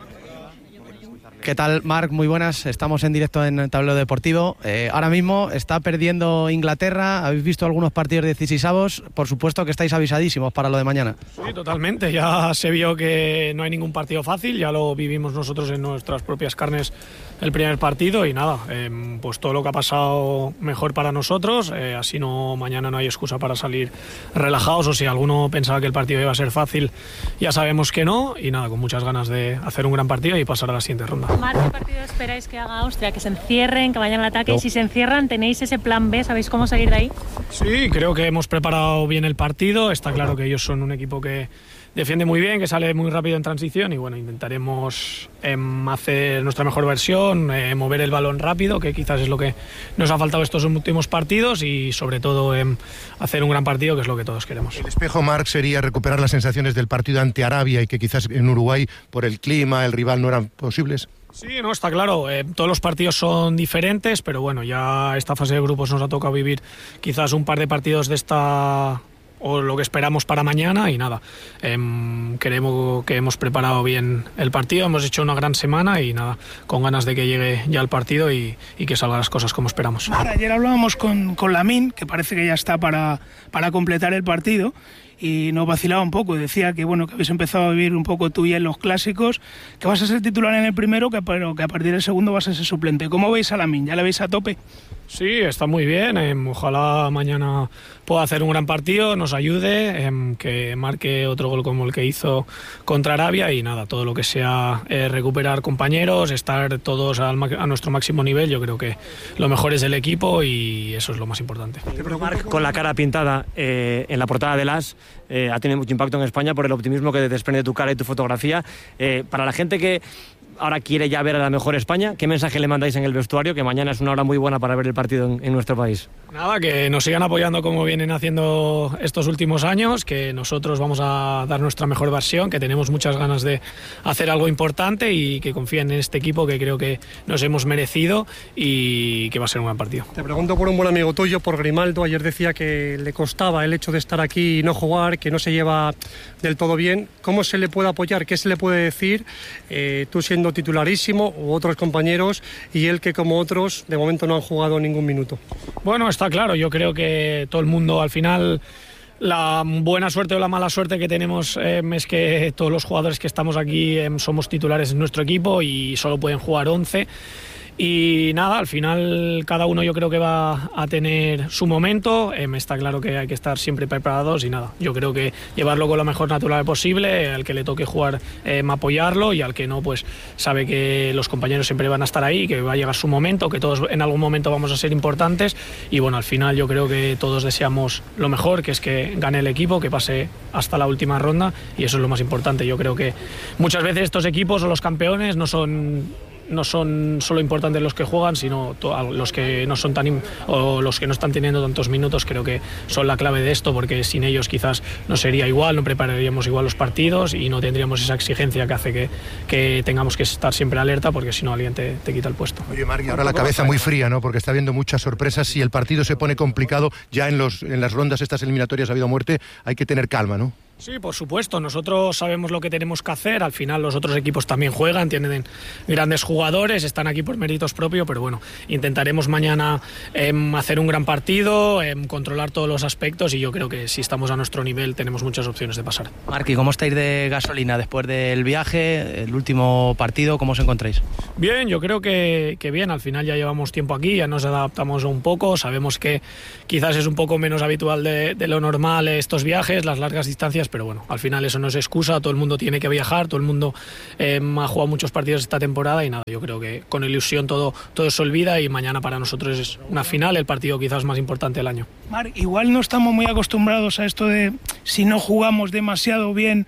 ¿Qué tal, Marc? Muy buenas. Estamos en directo en Tablero Deportivo. Eh, ahora mismo está perdiendo Inglaterra. ¿Habéis visto algunos partidos decisivos? Por supuesto que estáis avisadísimos para lo de mañana. Sí, totalmente. Ya se vio que no hay ningún partido fácil. Ya lo vivimos nosotros en nuestras propias carnes el primer partido. Y nada, eh, pues todo lo que ha pasado mejor para nosotros. Eh, así no, mañana no hay excusa para salir relajados. O si alguno pensaba que el partido iba a ser fácil, ya sabemos que no. Y nada, con muchas ganas de hacer un gran partido y pasar a la siguiente ronda. Marc, ¿qué partido esperáis que haga Austria? Que se encierren, que vayan al ataque. No. Y si se encierran, ¿tenéis ese plan B? ¿Sabéis cómo salir de ahí? Sí, creo que hemos preparado bien el partido. Está claro que ellos son un equipo que defiende muy bien, que sale muy rápido en transición. Y bueno, intentaremos eh, hacer nuestra mejor versión, eh, mover el balón rápido, que quizás es lo que nos ha faltado estos últimos partidos. Y sobre todo eh, hacer un gran partido, que es lo que todos queremos. El espejo, Marc, sería recuperar las sensaciones del partido ante Arabia y que quizás en Uruguay, por el clima, el rival, no eran posibles. Sí, no, está claro. Eh, todos los partidos son diferentes, pero bueno, ya esta fase de grupos nos ha tocado vivir quizás un par de partidos de esta, o lo que esperamos para mañana, y nada, eh, creemos que hemos preparado bien el partido, hemos hecho una gran semana y nada, con ganas de que llegue ya el partido y, y que salgan las cosas como esperamos. Ahora, ayer hablábamos con, con Lamine, que parece que ya está para, para completar el partido, y nos vacilaba un poco, decía que bueno, que habéis empezado a vivir un poco tú ya en los clásicos, que vas a ser titular en el primero, que, pero que a partir del segundo vas a ser suplente. ¿Cómo veis a Lamine? ¿Ya la veis a tope? Sí, está muy bien, eh, ojalá mañana pueda hacer un gran partido, nos ayude, eh, que marque otro gol como el que hizo contra Arabia y nada, todo lo que sea eh, recuperar compañeros, estar todos al, a nuestro máximo nivel, yo creo que lo mejor es el equipo y eso es lo más importante. Marc, con la cara pintada eh, en la portada del As, eh, ha tenido mucho impacto en España por el optimismo que desprende tu cara y tu fotografía. Eh, para la gente que ahora quiere ya ver a la mejor España, ¿qué mensaje le mandáis en el vestuario? Que mañana es una hora muy buena para ver el partido en, en nuestro país. Nada, que nos sigan apoyando como vienen haciendo estos últimos años, que nosotros vamos a dar nuestra mejor versión, que tenemos muchas ganas de hacer algo importante y que confíen en este equipo que creo que nos hemos merecido y que va a ser un gran partido. Te pregunto por un buen amigo tuyo, por Grimaldo. Ayer decía que le costaba el hecho de estar aquí y no jugar, que no se lleva del todo bien. ¿Cómo se le puede apoyar? ¿Qué se le puede decir? Eh, tú siendo titularísimo u otros compañeros y él que como otros de momento no han jugado ningún minuto. Bueno, está claro, yo creo que todo el mundo al final, la buena suerte o la mala suerte que tenemos eh, es que todos los jugadores que estamos aquí eh, somos titulares en nuestro equipo y solo pueden jugar once. Y nada, al final cada uno yo creo que va a tener su momento, eh, está claro que hay que estar siempre preparados y nada, yo creo que llevarlo con lo mejor natural posible, al que le toque jugar eh, apoyarlo y al que no pues sabe que los compañeros siempre van a estar ahí, que va a llegar su momento, que todos en algún momento vamos a ser importantes y bueno, al final yo creo que todos deseamos lo mejor, que es que gane el equipo, que pase hasta la última ronda y eso es lo más importante. Yo creo que muchas veces estos equipos o los campeones no son no son solo importantes los que juegan, sino to- los que no son tan o los que no están teniendo tantos minutos. Creo que son la clave de esto, porque sin ellos quizás no sería igual, no prepararíamos igual los partidos y no tendríamos esa exigencia que hace que, que tengamos que estar siempre alerta, porque si no alguien te, te quita el puesto. Oye, Marc, ahora la cabeza muy fría, ¿no? Porque está habiendo muchas sorpresas. Si el partido se pone complicado ya en, los, en las rondas estas eliminatorias ha habido muerte, hay que tener calma, ¿no? Sí, por supuesto, nosotros sabemos lo que tenemos que hacer, al final los otros equipos también juegan, tienen grandes jugadores, están aquí por méritos propios, pero bueno, intentaremos mañana eh, hacer un gran partido, eh, controlar todos los aspectos, y yo creo que si estamos a nuestro nivel tenemos muchas opciones de pasar. Marqui, ¿cómo estáis de gasolina después del viaje, el último partido, cómo os encontráis? Bien, yo creo que, que bien, al final ya llevamos tiempo aquí, ya nos adaptamos un poco, sabemos que quizás es un poco menos habitual de, de lo normal estos viajes, las largas distancias, pero bueno, al final eso no es excusa, todo el mundo tiene que viajar, todo el mundo eh, ha jugado muchos partidos esta temporada y nada, yo creo que con ilusión todo, todo se olvida, y mañana para nosotros es una final, el partido quizás más importante del año. Mar, igual no estamos muy acostumbrados a esto de si no jugamos demasiado bien,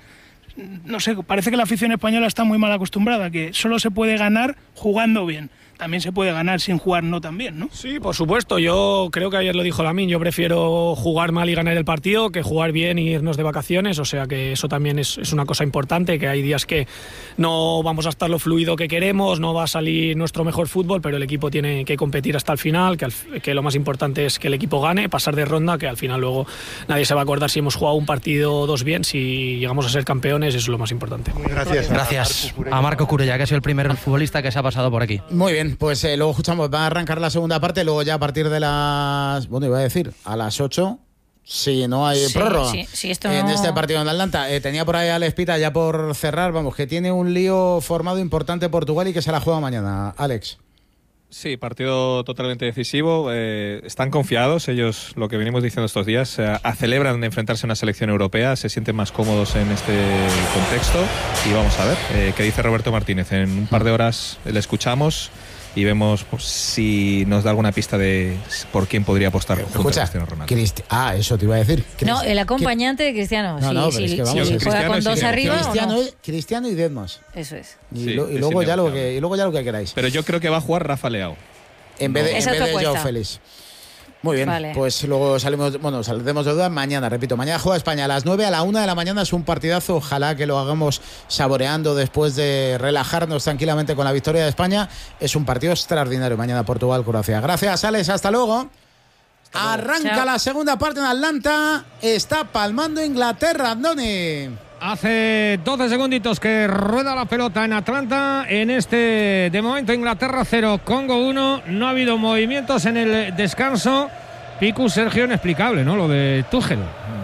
no sé, parece que la afición española está muy mal acostumbrada, que solo se puede ganar jugando bien. También se puede ganar sin jugar no tan bien, ¿no? Sí, por supuesto. Yo creo que ayer lo dijo Lamine, yo prefiero jugar mal y ganar el partido que jugar bien y irnos de vacaciones, o sea que eso también es, es una cosa importante, que hay días que no vamos a estar lo fluido que queremos, no va a salir nuestro mejor fútbol, pero el equipo tiene que competir hasta el final, que, al, que lo más importante es que el equipo gane, pasar de ronda, que al final luego nadie se va a acordar si hemos jugado un partido o dos bien, si llegamos a ser campeones, eso es lo más importante. Gracias. Gracias a Marco Curella, que ha sido el primer futbolista que se ha pasado por aquí. Muy bien. Pues eh, luego escuchamos, va a arrancar la segunda parte, luego ya a partir de las, bueno, iba a decir, a las ocho, si no hay sí, prórroga sí, sí, esto en no... este partido en Atlanta. Eh, tenía por ahí a Alex Pita ya por cerrar, vamos, que tiene un lío formado importante Portugal y que se la juega mañana. Alex. Sí, partido totalmente decisivo. Eh, están confiados, ellos, lo que venimos diciendo estos días, eh, celebran enfrentarse a una selección europea, se sienten más cómodos en este contexto, y vamos a ver eh, qué dice Roberto Martínez. En un par de horas le escuchamos y vemos pues, si nos da alguna pista de por quién podría apostar junto Escucha, a Cristiano Ronaldo. Cristi- ah, eso te iba a decir. Crist- No, el acompañante de Cristiano. No, sí, no, pero sí, es que vamos, sí, es- juega con dos sí, arriba Cristiano, o no. Cristiano y Dedmos. Eso es. Y, Sí, lo- y es luego ya lo innegociable. que y luego ya lo que queráis. Pero yo creo que va a jugar Rafa Leao. En vez de, en Esa vez te de Joao apuesta. Félix. Muy bien, Vale. pues luego salimos, bueno, saldremos de duda mañana, repito, mañana juega España a las nueve, a la una de la mañana es un partidazo, ojalá que lo hagamos saboreando después de relajarnos tranquilamente con la victoria de España. Es un partido extraordinario mañana Portugal-Croacia. Gracias, Alex, hasta luego. Arranca Chao. la segunda parte en Atlanta, está palmando Inglaterra, Andoni. Hace doce segunditos que rueda la pelota en Atlanta. En este, de momento, Inglaterra cero, Congo uno. No ha habido movimientos en el descanso. Picu, Sergio, inexplicable, ¿no? Lo de Tuchel.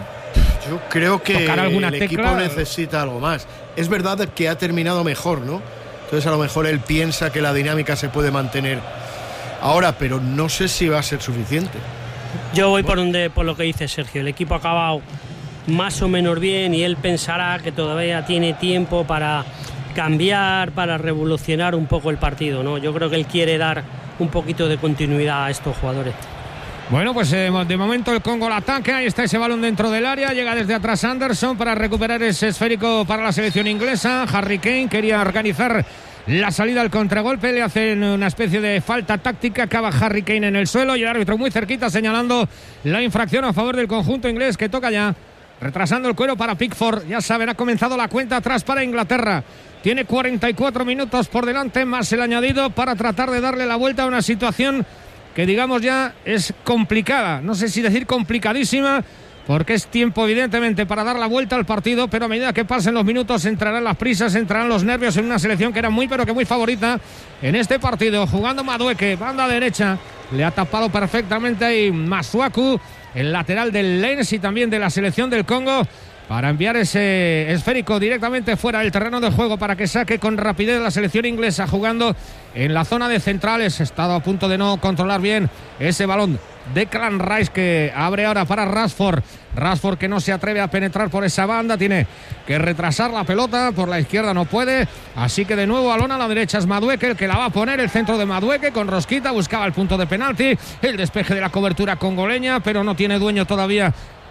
Yo creo que Tocar alguna el tecla. equipo necesita algo más. Es verdad que ha terminado mejor, ¿no? Entonces a lo mejor él piensa que la dinámica se puede mantener ahora, pero no sé si va a ser suficiente. Yo voy por, donde, por lo que dice Sergio. El equipo ha acabado más o menos bien y él pensará que todavía tiene tiempo para cambiar, para revolucionar un poco el partido, ¿no? Yo creo que él quiere dar un poquito de continuidad a estos jugadores. Bueno, pues eh, de momento el Congo al ataque. Ahí está ese balón dentro del área. Llega desde atrás Anderson para recuperar ese esférico para la selección inglesa. Harry Kane quería organizar la salida al contragolpe. Le hacen una especie de falta táctica. Acaba Harry Kane en el suelo y el árbitro muy cerquita señalando la infracción a favor del conjunto inglés, que toca ya retrasando el cuero para Pickford. Ya saben, ha comenzado la cuenta atrás para Inglaterra. Tiene cuarenta y cuatro minutos por delante, más el añadido para tratar de darle la vuelta a una situación que digamos ya es complicada. No sé si decir complicadísima, porque es tiempo evidentemente para dar la vuelta al partido, pero a medida que pasen los minutos entrarán las prisas, entrarán los nervios en una selección que era muy pero que muy favorita en este partido. Jugando Madueke, banda derecha, le ha tapado perfectamente ahí Masuaku, el lateral del Lens y también de la selección del Congo, para enviar ese esférico directamente fuera del terreno de juego para que saque con rapidez la selección inglesa, jugando en la zona de centrales. Ha estado a punto de no controlar bien ese balón Declan Rice, que abre ahora para Rashford. Rashford que no se atreve a penetrar por esa banda, tiene que retrasar la pelota, por la izquierda no puede, así que de nuevo balón a la derecha es Madueke el que la va a poner, el centro de Madueke con rosquita, buscaba el punto de penalti, el despeje de la cobertura congoleña, pero no tiene dueño todavía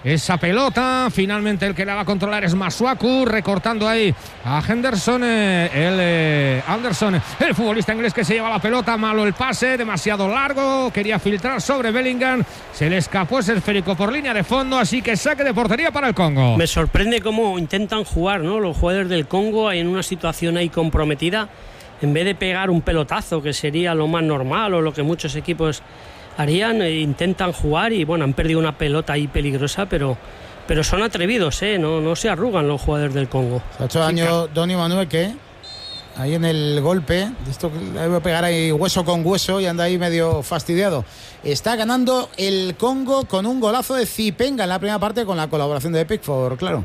esa pelota. Finalmente el que la va a controlar es Masuaku, recortando ahí a Henderson, eh, el eh, Anderson, el futbolista inglés que se lleva la pelota. Malo el pase, demasiado largo, quería filtrar sobre Bellingham, se le escapó ese esférico por línea de fondo, así que saque de portería para el Congo. Me sorprende cómo intentan jugar, ¿no?, los jugadores del Congo en una situación ahí comprometida, en vez de pegar un pelotazo, que sería lo más normal o lo que muchos equipos harían, e intentan jugar y bueno, han perdido una pelota ahí peligrosa, pero pero son atrevidos, ¿eh? no, no se arrugan los jugadores del Congo. Se ha hecho daño Donny Manuel, que ahí en el golpe, esto debe pegar ahí hueso con hueso y anda ahí medio fastidiado. Está ganando el Congo con un golazo de Zipenga en la primera parte, con la colaboración de Pickford, claro.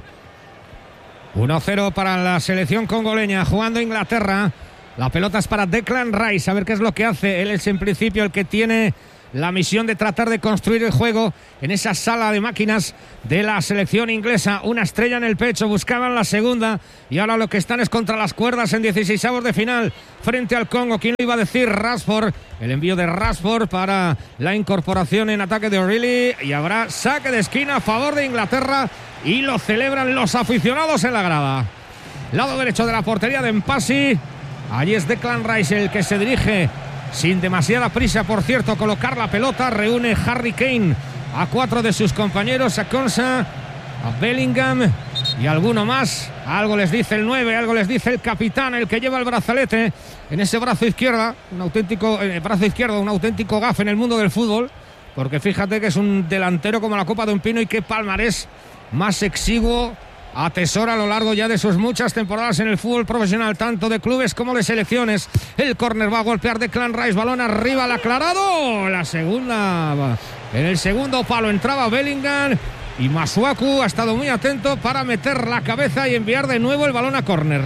uno cero para la selección congoleña, jugando Inglaterra. La pelota es para Declan Rice, a ver qué es lo que hace. Él es en principio el que tiene la misión de tratar de construir el juego en esa sala de máquinas de la selección inglesa. Una estrella en el pecho, buscaban la segunda y ahora lo que están es contra las cuerdas en dieciseisavos de final frente al Congo. ¿Quién lo iba a decir? Rashford, el envío de Rashford para la incorporación en ataque de O'Reilly, y habrá saque de esquina a favor de Inglaterra y lo celebran los aficionados en la grada. Lado derecho de la portería de Mpasi, allí es Declan Rice el que se dirige sin demasiada prisa, por cierto, a colocar la pelota. Reúne Harry Kane a cuatro de sus compañeros, a Konsa, a Bellingham y alguno más. Algo les dice el nueve, algo les dice el capitán, el que lleva el brazalete en ese brazo izquierdo, un auténtico eh, brazo izquierdo, un auténtico gafe en el mundo del fútbol, porque fíjate que es un delantero como la copa de un pino, y qué palmarés más exiguo atesora a lo largo ya de sus muchas temporadas en el fútbol profesional, tanto de clubes como de selecciones. El córner va a golpear Declan Rice, balón arriba, el aclarado, la segunda, en el segundo palo entraba Bellingham, y Masuaku ha estado muy atento para meter la cabeza y enviar de nuevo el balón a córner.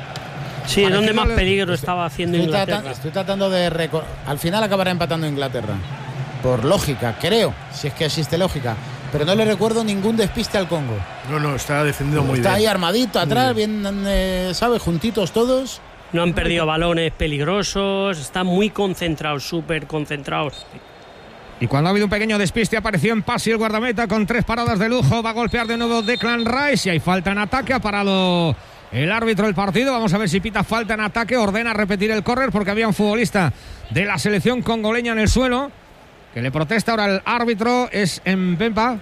Sí, es donde más peligro estaba haciendo estoy Inglaterra. Tratando, estoy tratando de recordar. Al final acabará empatando Inglaterra, por lógica, creo, si es que existe lógica. Pero no le recuerdo ningún despiste al Congo. No, no, está defendiendo muy bien. Está ahí armadito atrás, bien, bien eh, ¿sabes? Juntitos todos. No han perdido balones peligrosos, están muy concentrados, súper concentrados. Y cuando ha habido un pequeño despiste, apareció en Pasi el guardameta con tres paradas de lujo. Va a golpear de nuevo Declan Rice y hay falta en ataque. Ha parado el árbitro del partido. Vamos a ver si pita falta en ataque. Ordena repetir el córner porque había un futbolista de la selección congoleña en el suelo que le protesta. Ahora el árbitro es Mbemba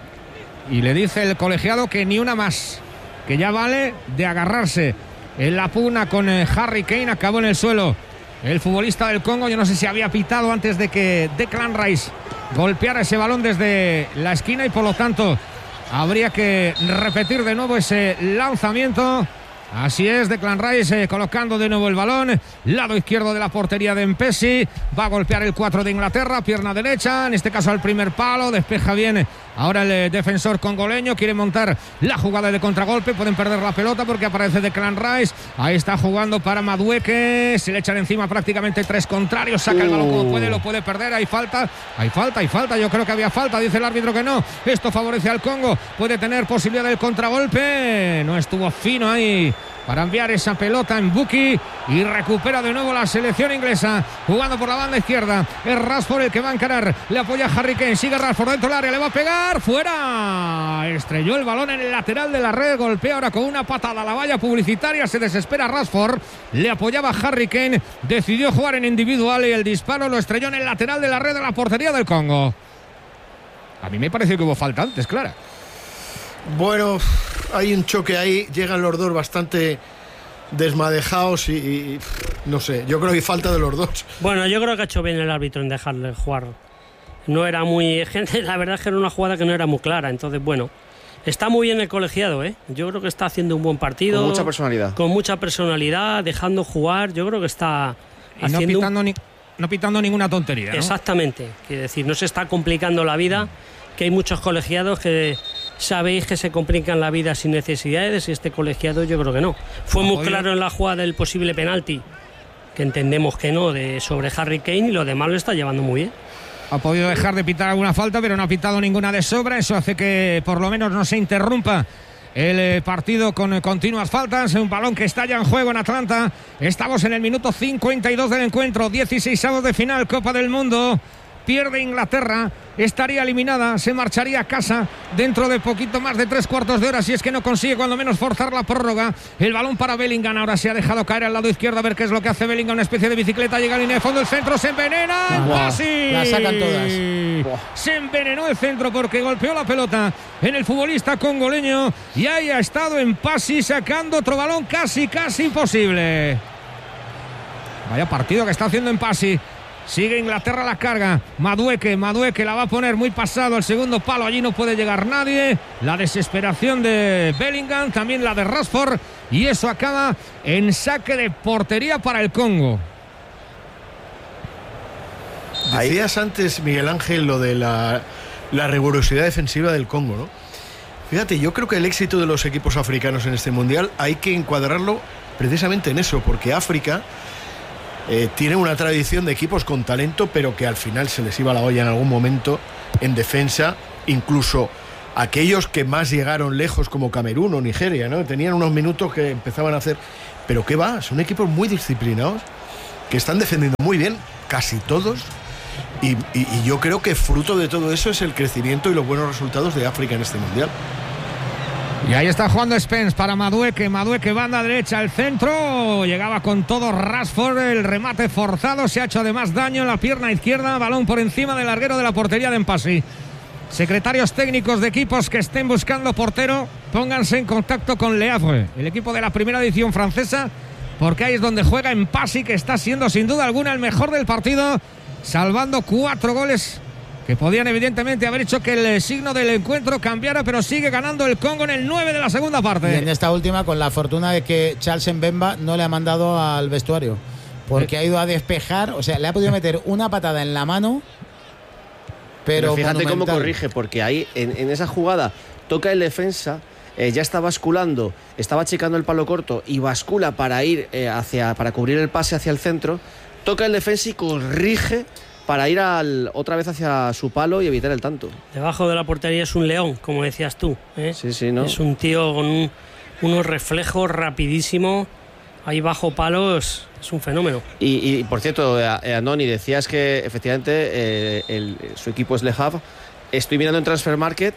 y le dice el colegiado que ni una más, que ya vale de agarrarse en la pugna con eh, Harry Kane. Acabó en el suelo el futbolista del Congo. Yo no sé si había pitado antes de que Declan Rice golpeara ese balón desde la esquina, y por lo tanto habría que repetir de nuevo ese lanzamiento. Así es, Declan Rice eh, colocando de nuevo el balón, lado izquierdo de la portería de Mpesi. Va a golpear el cuatro de Inglaterra, pierna derecha, en este caso al primer palo, despeja bien ahora el eh, defensor congoleño. Quiere montar la jugada de contragolpe, pueden perder la pelota porque aparece Declan Rice. Ahí está jugando para Madueke, se le echan encima prácticamente tres contrarios, saca el balón como puede, lo puede perder. Hay falta, hay falta, hay falta, yo creo que había falta, dice el árbitro que no. Esto favorece al Congo, puede tener posibilidad del contragolpe, no estuvo fino ahí para enviar esa pelota en Buki, y recupera de nuevo la selección inglesa jugando por la banda izquierda. Es Rashford el que va a encarar, le apoya Harry Kane, sigue Rashford dentro del área, le va a pegar, fuera, estrelló el balón en el lateral de la red, golpea ahora con una patada a la valla publicitaria, se desespera Rashford, le apoyaba Harry Kane, decidió jugar en individual y el disparo lo estrelló en el lateral de la red de la portería del Congo. A mí me pareció que hubo falta antes, Clara. Bueno, hay un choque ahí, llegan los dos bastante desmadejados y, y no sé, yo creo que hay falta de los dos. Bueno, yo creo que ha hecho bien el árbitro en dejarle jugar. No era muy... La verdad es que era una jugada que no era muy clara, entonces bueno, está muy bien el colegiado, ¿eh? Yo creo que está haciendo un buen partido. Con mucha personalidad. Con mucha personalidad, dejando jugar, yo creo que está y haciendo... no pitando, ni, no pitando ninguna tontería, ¿no? Exactamente, quiere decir, no se está complicando la vida, que hay muchos colegiados que... Sabéis que se complican la vida sin necesidades, y este colegiado yo creo que no. Fue muy claro en la jugada del posible penalti, que entendemos que no, de sobre Harry Kane, y lo demás lo está llevando muy bien. Ha podido dejar de pitar alguna falta, pero no ha pitado ninguna de sobra. Eso hace que por lo menos no se interrumpa el partido con continuas faltas. Un balón que está ya en juego en Atlanta. Estamos en el minuto cincuenta y dos del encuentro, dieciseisavos de final, Copa del Mundo. pierde Inglaterra, estaría eliminada, se marcharía a casa dentro de poquito más de tres cuartos de hora si es que no consigue cuando menos forzar la prórroga. El balón para Bellingham, ahora se ha dejado caer al lado izquierdo, a ver qué es lo que hace Bellingham, una especie de bicicleta, llega a línea de fondo, el centro se envenena, Mpassi. La sacan todas. Se envenenó el centro porque golpeó la pelota en el futbolista congoleño y ahí ha estado Mpassi sacando otro balón casi, casi imposible. Vaya partido que está haciendo Mpassi. Sigue Inglaterra la carga. Madueke, Madueke la va a poner muy pasado el segundo palo. Allí no puede llegar nadie. La desesperación de Bellingham, también la de Rashford. Y eso acaba en saque de portería para el Congo. Decías antes, Miguel Ángel, lo de la, la rigurosidad defensiva del Congo, ¿no? Fíjate, yo creo que el éxito de los equipos africanos en este Mundial hay que encuadrarlo precisamente en eso, porque África eh, tiene una tradición de equipos con talento, pero que al final se les iba la olla en algún momento en defensa, incluso aquellos que más llegaron lejos como Camerún o Nigeria, ¿no? Tenían unos minutos que empezaban a hacer, pero ¿qué va? Son equipos muy disciplinados, que están defendiendo muy bien, casi todos. Y, y, y yo creo que fruto de todo eso es el crecimiento y los buenos resultados de África en este Mundial. Y ahí está jugando Spence para Madueke, Madueke banda derecha, el centro, llegaba con todo Rashford, el remate forzado, se ha hecho además daño en la pierna izquierda, balón por encima del larguero de la portería de Mpassi. Secretarios técnicos de equipos que estén buscando portero, pónganse en contacto con Le Havre, el equipo de la primera edición francesa, porque ahí es donde juega Mpassi, que está siendo sin duda alguna el mejor del partido, salvando cuatro goles que podían evidentemente haber hecho que el signo del encuentro cambiara, pero sigue ganando el Congo en el nueve de la segunda parte. Y en esta última, con la fortuna de que Charles Mbemba no le ha mandado al vestuario, porque ha ido a despejar, o sea, le ha podido meter una patada en la mano, pero, pero fíjate monumental. cómo corrige, porque ahí en, en esa jugada toca el defensa, eh, ya está basculando, estaba checando el palo corto y bascula para ir eh, hacia, para cubrir el pase hacia el centro, toca el defensa y corrige para ir al, otra vez hacia su palo y evitar el tanto. Debajo de la portería es un león, como decías tú, ¿eh? Sí, sí, ¿no? Es un tío con un, unos reflejos rapidísimo, ahí bajo palos, es un fenómeno. Y, y por cierto, Andoni, decías que efectivamente eh, el, su equipo es Le Havre. Estoy mirando en Transfer Market,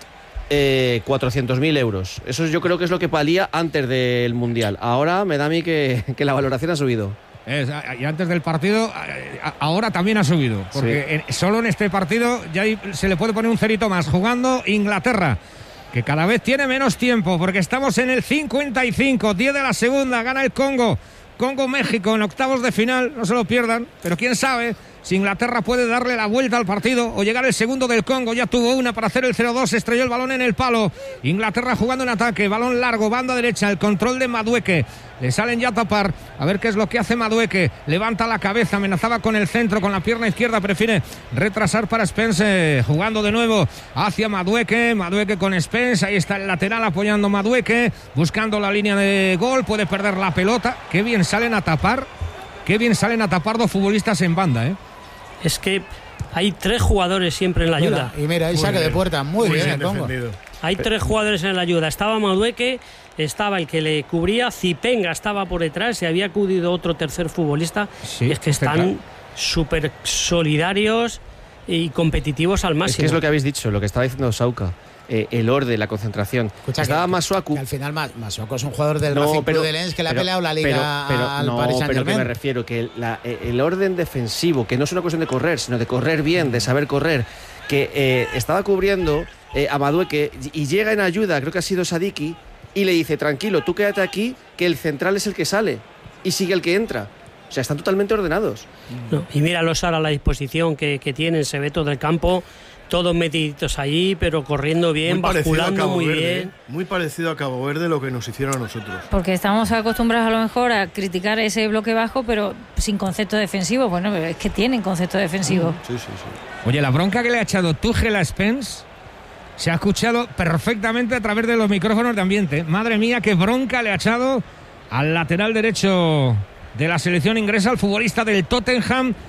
eh, cuatrocientos mil euros. Eso yo creo que es lo que valía antes del Mundial. Ahora me da a mí que, que la valoración ha subido. Es, y antes del partido, ahora también ha subido, porque sí. en, solo en este partido ya hay, se le puede poner un cerito más. Jugando Inglaterra, que cada vez tiene menos tiempo, porque estamos en el cincuenta y cinco, diez de la segunda, gana el Congo. Congo-México en octavos de final, no se lo pierdan, pero quién sabe si Inglaterra puede darle la vuelta al partido o llegar el segundo del Congo. Ya tuvo una para hacer el cero dos, estrelló el balón en el palo. Inglaterra jugando en ataque, balón largo, banda derecha, el control de Madueke. Le salen ya a tapar, a ver qué es lo que hace Madueke. Levanta la cabeza, amenazaba con el centro, con la pierna izquierda, prefiere retrasar para Spence. Jugando de nuevo hacia Madueke, Madueke con Spence, ahí está el lateral apoyando Madueke, buscando la línea de gol, puede perder la pelota. Qué bien salen a tapar, qué bien salen a tapar dos futbolistas en banda, ¿eh? Es que hay tres jugadores siempre en la ayuda. Mira, y mira, ahí saque bien de puerta, muy, muy bien, bien defendido. Hay tres jugadores en la ayuda. Estaba Madueke, estaba el que le cubría, Zipenga estaba por detrás y había acudido otro tercer futbolista. Sí, y es que están súper solidarios y competitivos al máximo. Es que es lo que habéis dicho, lo que estaba diciendo Sauca. Eh, el orden, la concentración. Escucha, estaba que, Masuaku. Que al final Masuaku es un jugador del no, Racing pero, Club de Lens que le ha pero, peleado la liga pero, pero, al no, Paris Saint-Germain. Pero que me refiero que la, el orden defensivo, que no es una cuestión de correr, sino de correr bien, de saber correr, que eh, estaba cubriendo eh, a Madueke y llega en ayuda, creo que ha sido Sadiki, y le dice, tranquilo, tú quédate aquí, que el central es el que sale y sigue el que entra. O sea, están totalmente ordenados. No, y míralos ahora a la disposición que, que tienen, se ve todo el campo, todos metiditos allí, pero corriendo bien, muy basculando muy Verde, bien. Muy parecido a Cabo Verde lo que nos hicieron a nosotros. Porque estamos acostumbrados a lo mejor a criticar ese bloque bajo, pero sin concepto defensivo. Bueno, es que tienen concepto defensivo. Sí, sí, sí. Oye, la bronca que le ha echado Tuchel a Spence se ha escuchado perfectamente a través de los micrófonos de ambiente. Madre mía, qué bronca le ha echado al lateral derecho de la selección inglesa, al futbolista del Tottenham,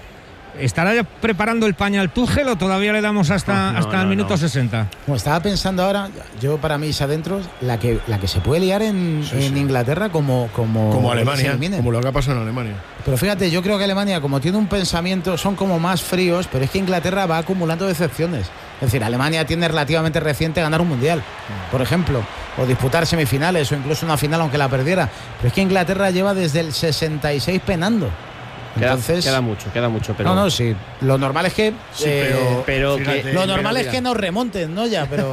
¿Estará ya preparando el pañal Tuchel o todavía le damos hasta, no, hasta no, el minuto no. sesenta? Como estaba pensando ahora, yo para mí adentro la que la que se puede liar en, sí, en sí. Inglaterra como como, como Alemania, como lo que ha pasado en Alemania. Pero fíjate, yo creo que Alemania, como tiene un pensamiento, son como más fríos, pero es que Inglaterra va acumulando decepciones. Es decir, Alemania tiene relativamente reciente ganar un mundial, por ejemplo, o disputar semifinales o incluso una final aunque la perdiera. Pero es que Inglaterra lleva desde el sesenta y seis penando. Entonces, queda, queda mucho, queda mucho, pero no, no, sí. Lo normal es que, sí, eh, pero, pero que, lo normal mira, es que nos remonten, ¿no? Ya, pero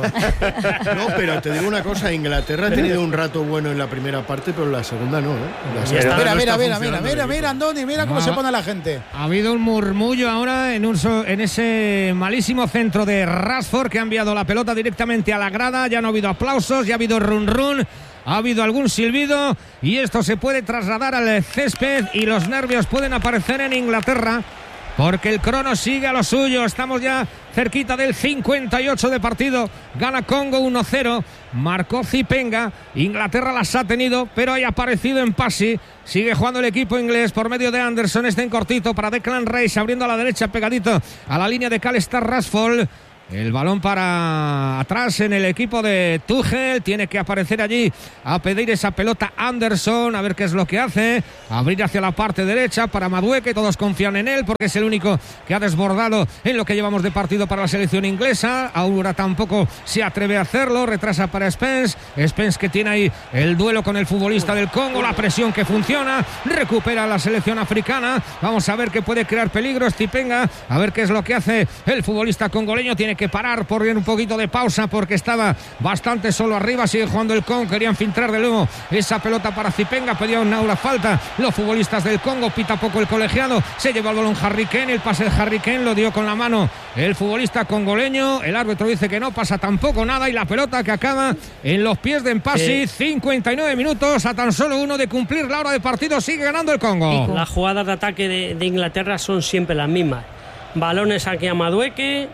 no, pero te digo una cosa, Inglaterra ha tenido un rato bueno en la primera parte, pero en la segunda no, ¿eh? La segunda mira, no mira, mira, mira, mira, mira, Andoni, mira no, cómo se pone la gente. Ha habido un murmullo ahora en, un, en ese malísimo centro de Rashford que ha enviado la pelota directamente a la grada. Ya no ha habido aplausos, ya ha habido run run. Ha habido algún silbido y esto se puede trasladar al césped y los nervios pueden aparecer en Inglaterra porque el crono sigue a lo suyo. Estamos ya cerquita del cincuenta y ocho de partido. Gana Congo uno cero. Marcó Zipenga. Inglaterra las ha tenido, pero ha aparecido en Pasi. Sigue jugando el equipo inglés por medio de Anderson. Este en cortito para Declan Rice, abriendo a la derecha pegadito a la línea de Cal está Rashford. El balón para atrás en el equipo de Tuchel. Tiene que aparecer allí a pedir esa pelota Anderson. A ver qué es lo que hace. Abrir hacia la parte derecha para Madueke. Todos confían en él porque es el único que ha desbordado en lo que llevamos de partido para la selección inglesa. Ahora tampoco se atreve a hacerlo. Retrasa para Spence. Spence que tiene ahí el duelo con el futbolista del Congo. La presión que funciona. Recupera la selección africana. Vamos a ver qué puede crear peligro Zipenga. A ver qué es lo que hace el futbolista congoleño. Tiene que parar por un poquito de pausa porque estaba bastante solo arriba. Sigue jugando el Congo, querían filtrar de nuevo esa pelota para Zipenga, pedía una aula falta los futbolistas del Congo, pita poco el colegiado, se lleva el balón Harry Kane, el pase de Harry Kane lo dio con la mano el futbolista congoleño, el árbitro dice que no pasa tampoco nada y la pelota que acaba en los pies de Mpasi. eh. cincuenta y nueve minutos a tan solo uno de cumplir la hora de partido, sigue ganando el Congo. Las jugadas de ataque de, de Inglaterra son siempre las mismas, balones aquí a Madueke,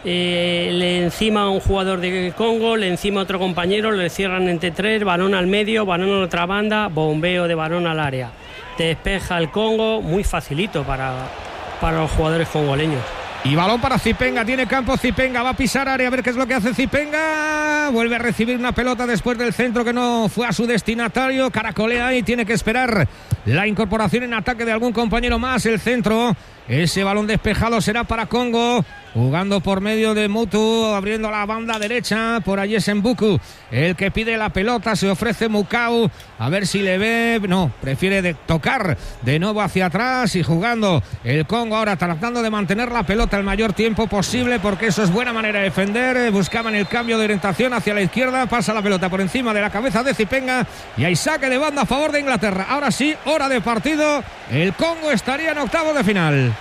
Eh, le encima a un jugador de Congo, le encima a otro compañero, le cierran entre tres, balón al medio, balón a la otra banda, bombeo de balón al área, despeja el Congo, muy facilito para, para los jugadores congoleños. Y balón para Zipenga, tiene campo Zipenga, va a pisar área, a ver qué es lo que hace Zipenga, vuelve a recibir una pelota después del centro que no fue a su destinatario, caracolea y tiene que esperar la incorporación en ataque de algún compañero más, el centro, ese balón despejado será para Congo, jugando por medio de Mutu, abriendo la banda derecha, por allí es Mbuku, el que pide la pelota, se ofrece Mukau, a ver si le ve, no, prefiere de tocar de nuevo hacia atrás y jugando el Congo ahora tratando de mantener la pelota el mayor tiempo posible porque eso es buena manera de defender, buscaban el cambio de orientación hacia la izquierda, pasa la pelota por encima de la cabeza de Zipenga y hay saque de banda a favor de Inglaterra. Ahora sí, hora de partido, el Congo estaría en octavos de final.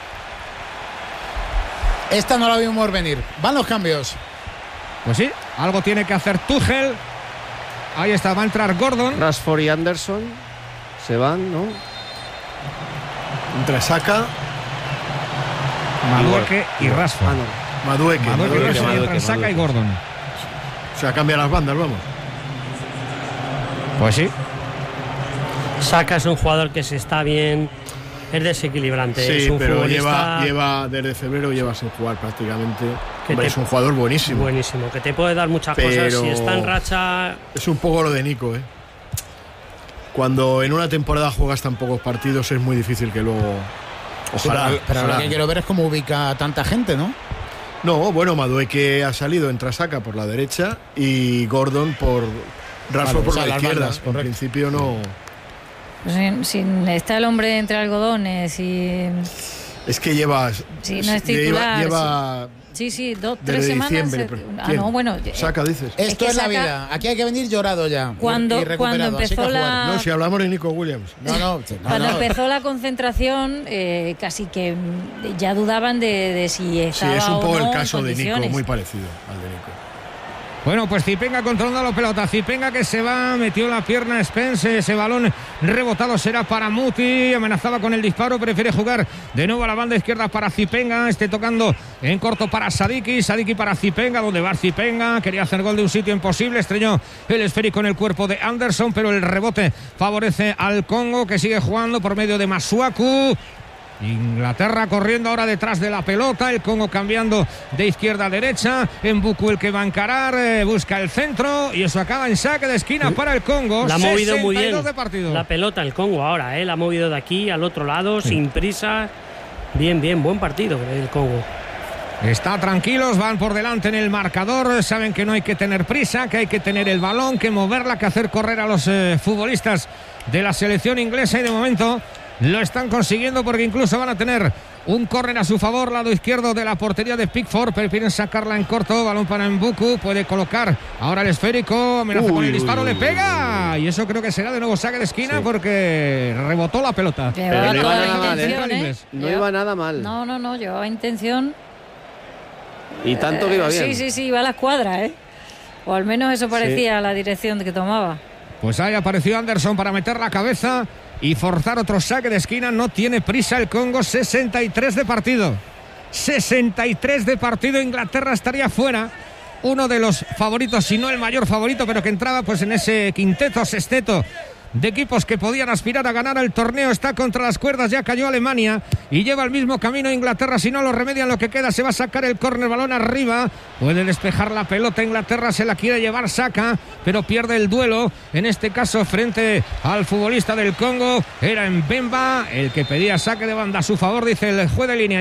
Esta no la vimos venir. Van los cambios. Pues sí, algo tiene que hacer Tuchel. Ahí está, va a entrar Gordon. Rashford y Anderson se van, ¿no? Entra Saka, Madueke y Rashford. Ah, no. Madueke, Madueke, Madueke, Madueke, Madueke Saka y Gordon. O sea, cambia las bandas, vamos. Pues sí. Saka es un jugador que se está bien, es desequilibrante. Sí, es un pero futbolista... lleva, lleva desde febrero lleva sin jugar prácticamente. Hombre, te... es un jugador buenísimo. Buenísimo, que te puede dar muchas pero... cosas. Si está en racha... Es un poco lo de Nico, ¿eh? Cuando en una temporada juegas tan pocos partidos es muy difícil que luego... Ojalá. Sí, pero pero ojalá. Lo que quiero ver es cómo ubica a tanta gente, ¿no? No, bueno, Madueke ha salido, entra Saka por la derecha y Gordon por Rashford vale, por la izquierda. Bandas, en principio no... Sin, sin está el hombre entre algodones y... Es que lleva... Sí, no es titular. Lleva... lleva sí, sí, dos, tres semanas. Diciembre, ah, no, bueno. Saca, dices. Esto es, es la Saca, vida. Aquí hay que venir llorado ya. Cuando, y cuando empezó la... No, si hablamos de Nico Williams. No, no. no cuando no. empezó la concentración, eh, casi que ya dudaban de, de si estaba sí, es un poco o no el caso de Nico, muy parecido al de Nico. Bueno, pues Zipenga controlando la pelota, Zipenga que se va, metió la pierna Spence, ese balón rebotado será para Muti, amenazaba con el disparo, prefiere jugar de nuevo a la banda izquierda para Zipenga, esté tocando en corto para Sadiki, Sadiki para Zipenga, donde va Zipenga, quería hacer gol de un sitio imposible, estrelló el esférico en el cuerpo de Anderson, pero el rebote favorece al Congo que sigue jugando por medio de Masuaku. Inglaterra corriendo ahora detrás de la pelota, el Congo cambiando de izquierda a derecha, Mbuku el que va a encarar, eh, busca el centro y eso acaba en saque de esquina para el Congo. La ha movido muy bien de partido. La pelota el Congo ahora, eh, la ha movido de aquí al otro lado, sí. sin prisa. Bien, bien, buen partido el Congo. Está tranquilos, van por delante en el marcador, saben que no hay que tener prisa, que hay que tener el balón, que moverla, que hacer correr a los eh, futbolistas de la selección inglesa y de momento lo están consiguiendo porque incluso van a tener un córner a su favor, lado izquierdo de la portería de Pickford, prefieren sacarla en corto, balón para Mbuku, puede colocar ahora el esférico, amenaza uy, con el disparo, uy, le pega y eso creo que será de nuevo saque de esquina sí. porque rebotó la pelota. Pero no iba nada mal, ¿eh? No iba nada mal. No, no, no, llevaba intención. Y tanto que iba bien. Sí, sí, sí, iba a la escuadra, ¿eh? O al menos eso parecía sí. la dirección que tomaba. Pues ahí apareció Anderson para meter la cabeza y forzar otro saque de esquina. No tiene prisa el Congo, sesenta y tres de partido. sesenta y tres de partido, Inglaterra estaría fuera. Uno de los favoritos, si no el mayor favorito, pero que entraba pues en ese quinteto, sexteto de equipos que podían aspirar a ganar el torneo. Está contra las cuerdas, ya cayó Alemania y lleva el mismo camino Inglaterra. Si no lo remedian, lo que queda, se va a sacar el córner, balón arriba, puede despejar la pelota Inglaterra, se la quiere llevar, saca, pero pierde el duelo, en este caso frente al futbolista del Congo. Era Mbemba el que pedía saque de banda a su favor, dice el juez de línea.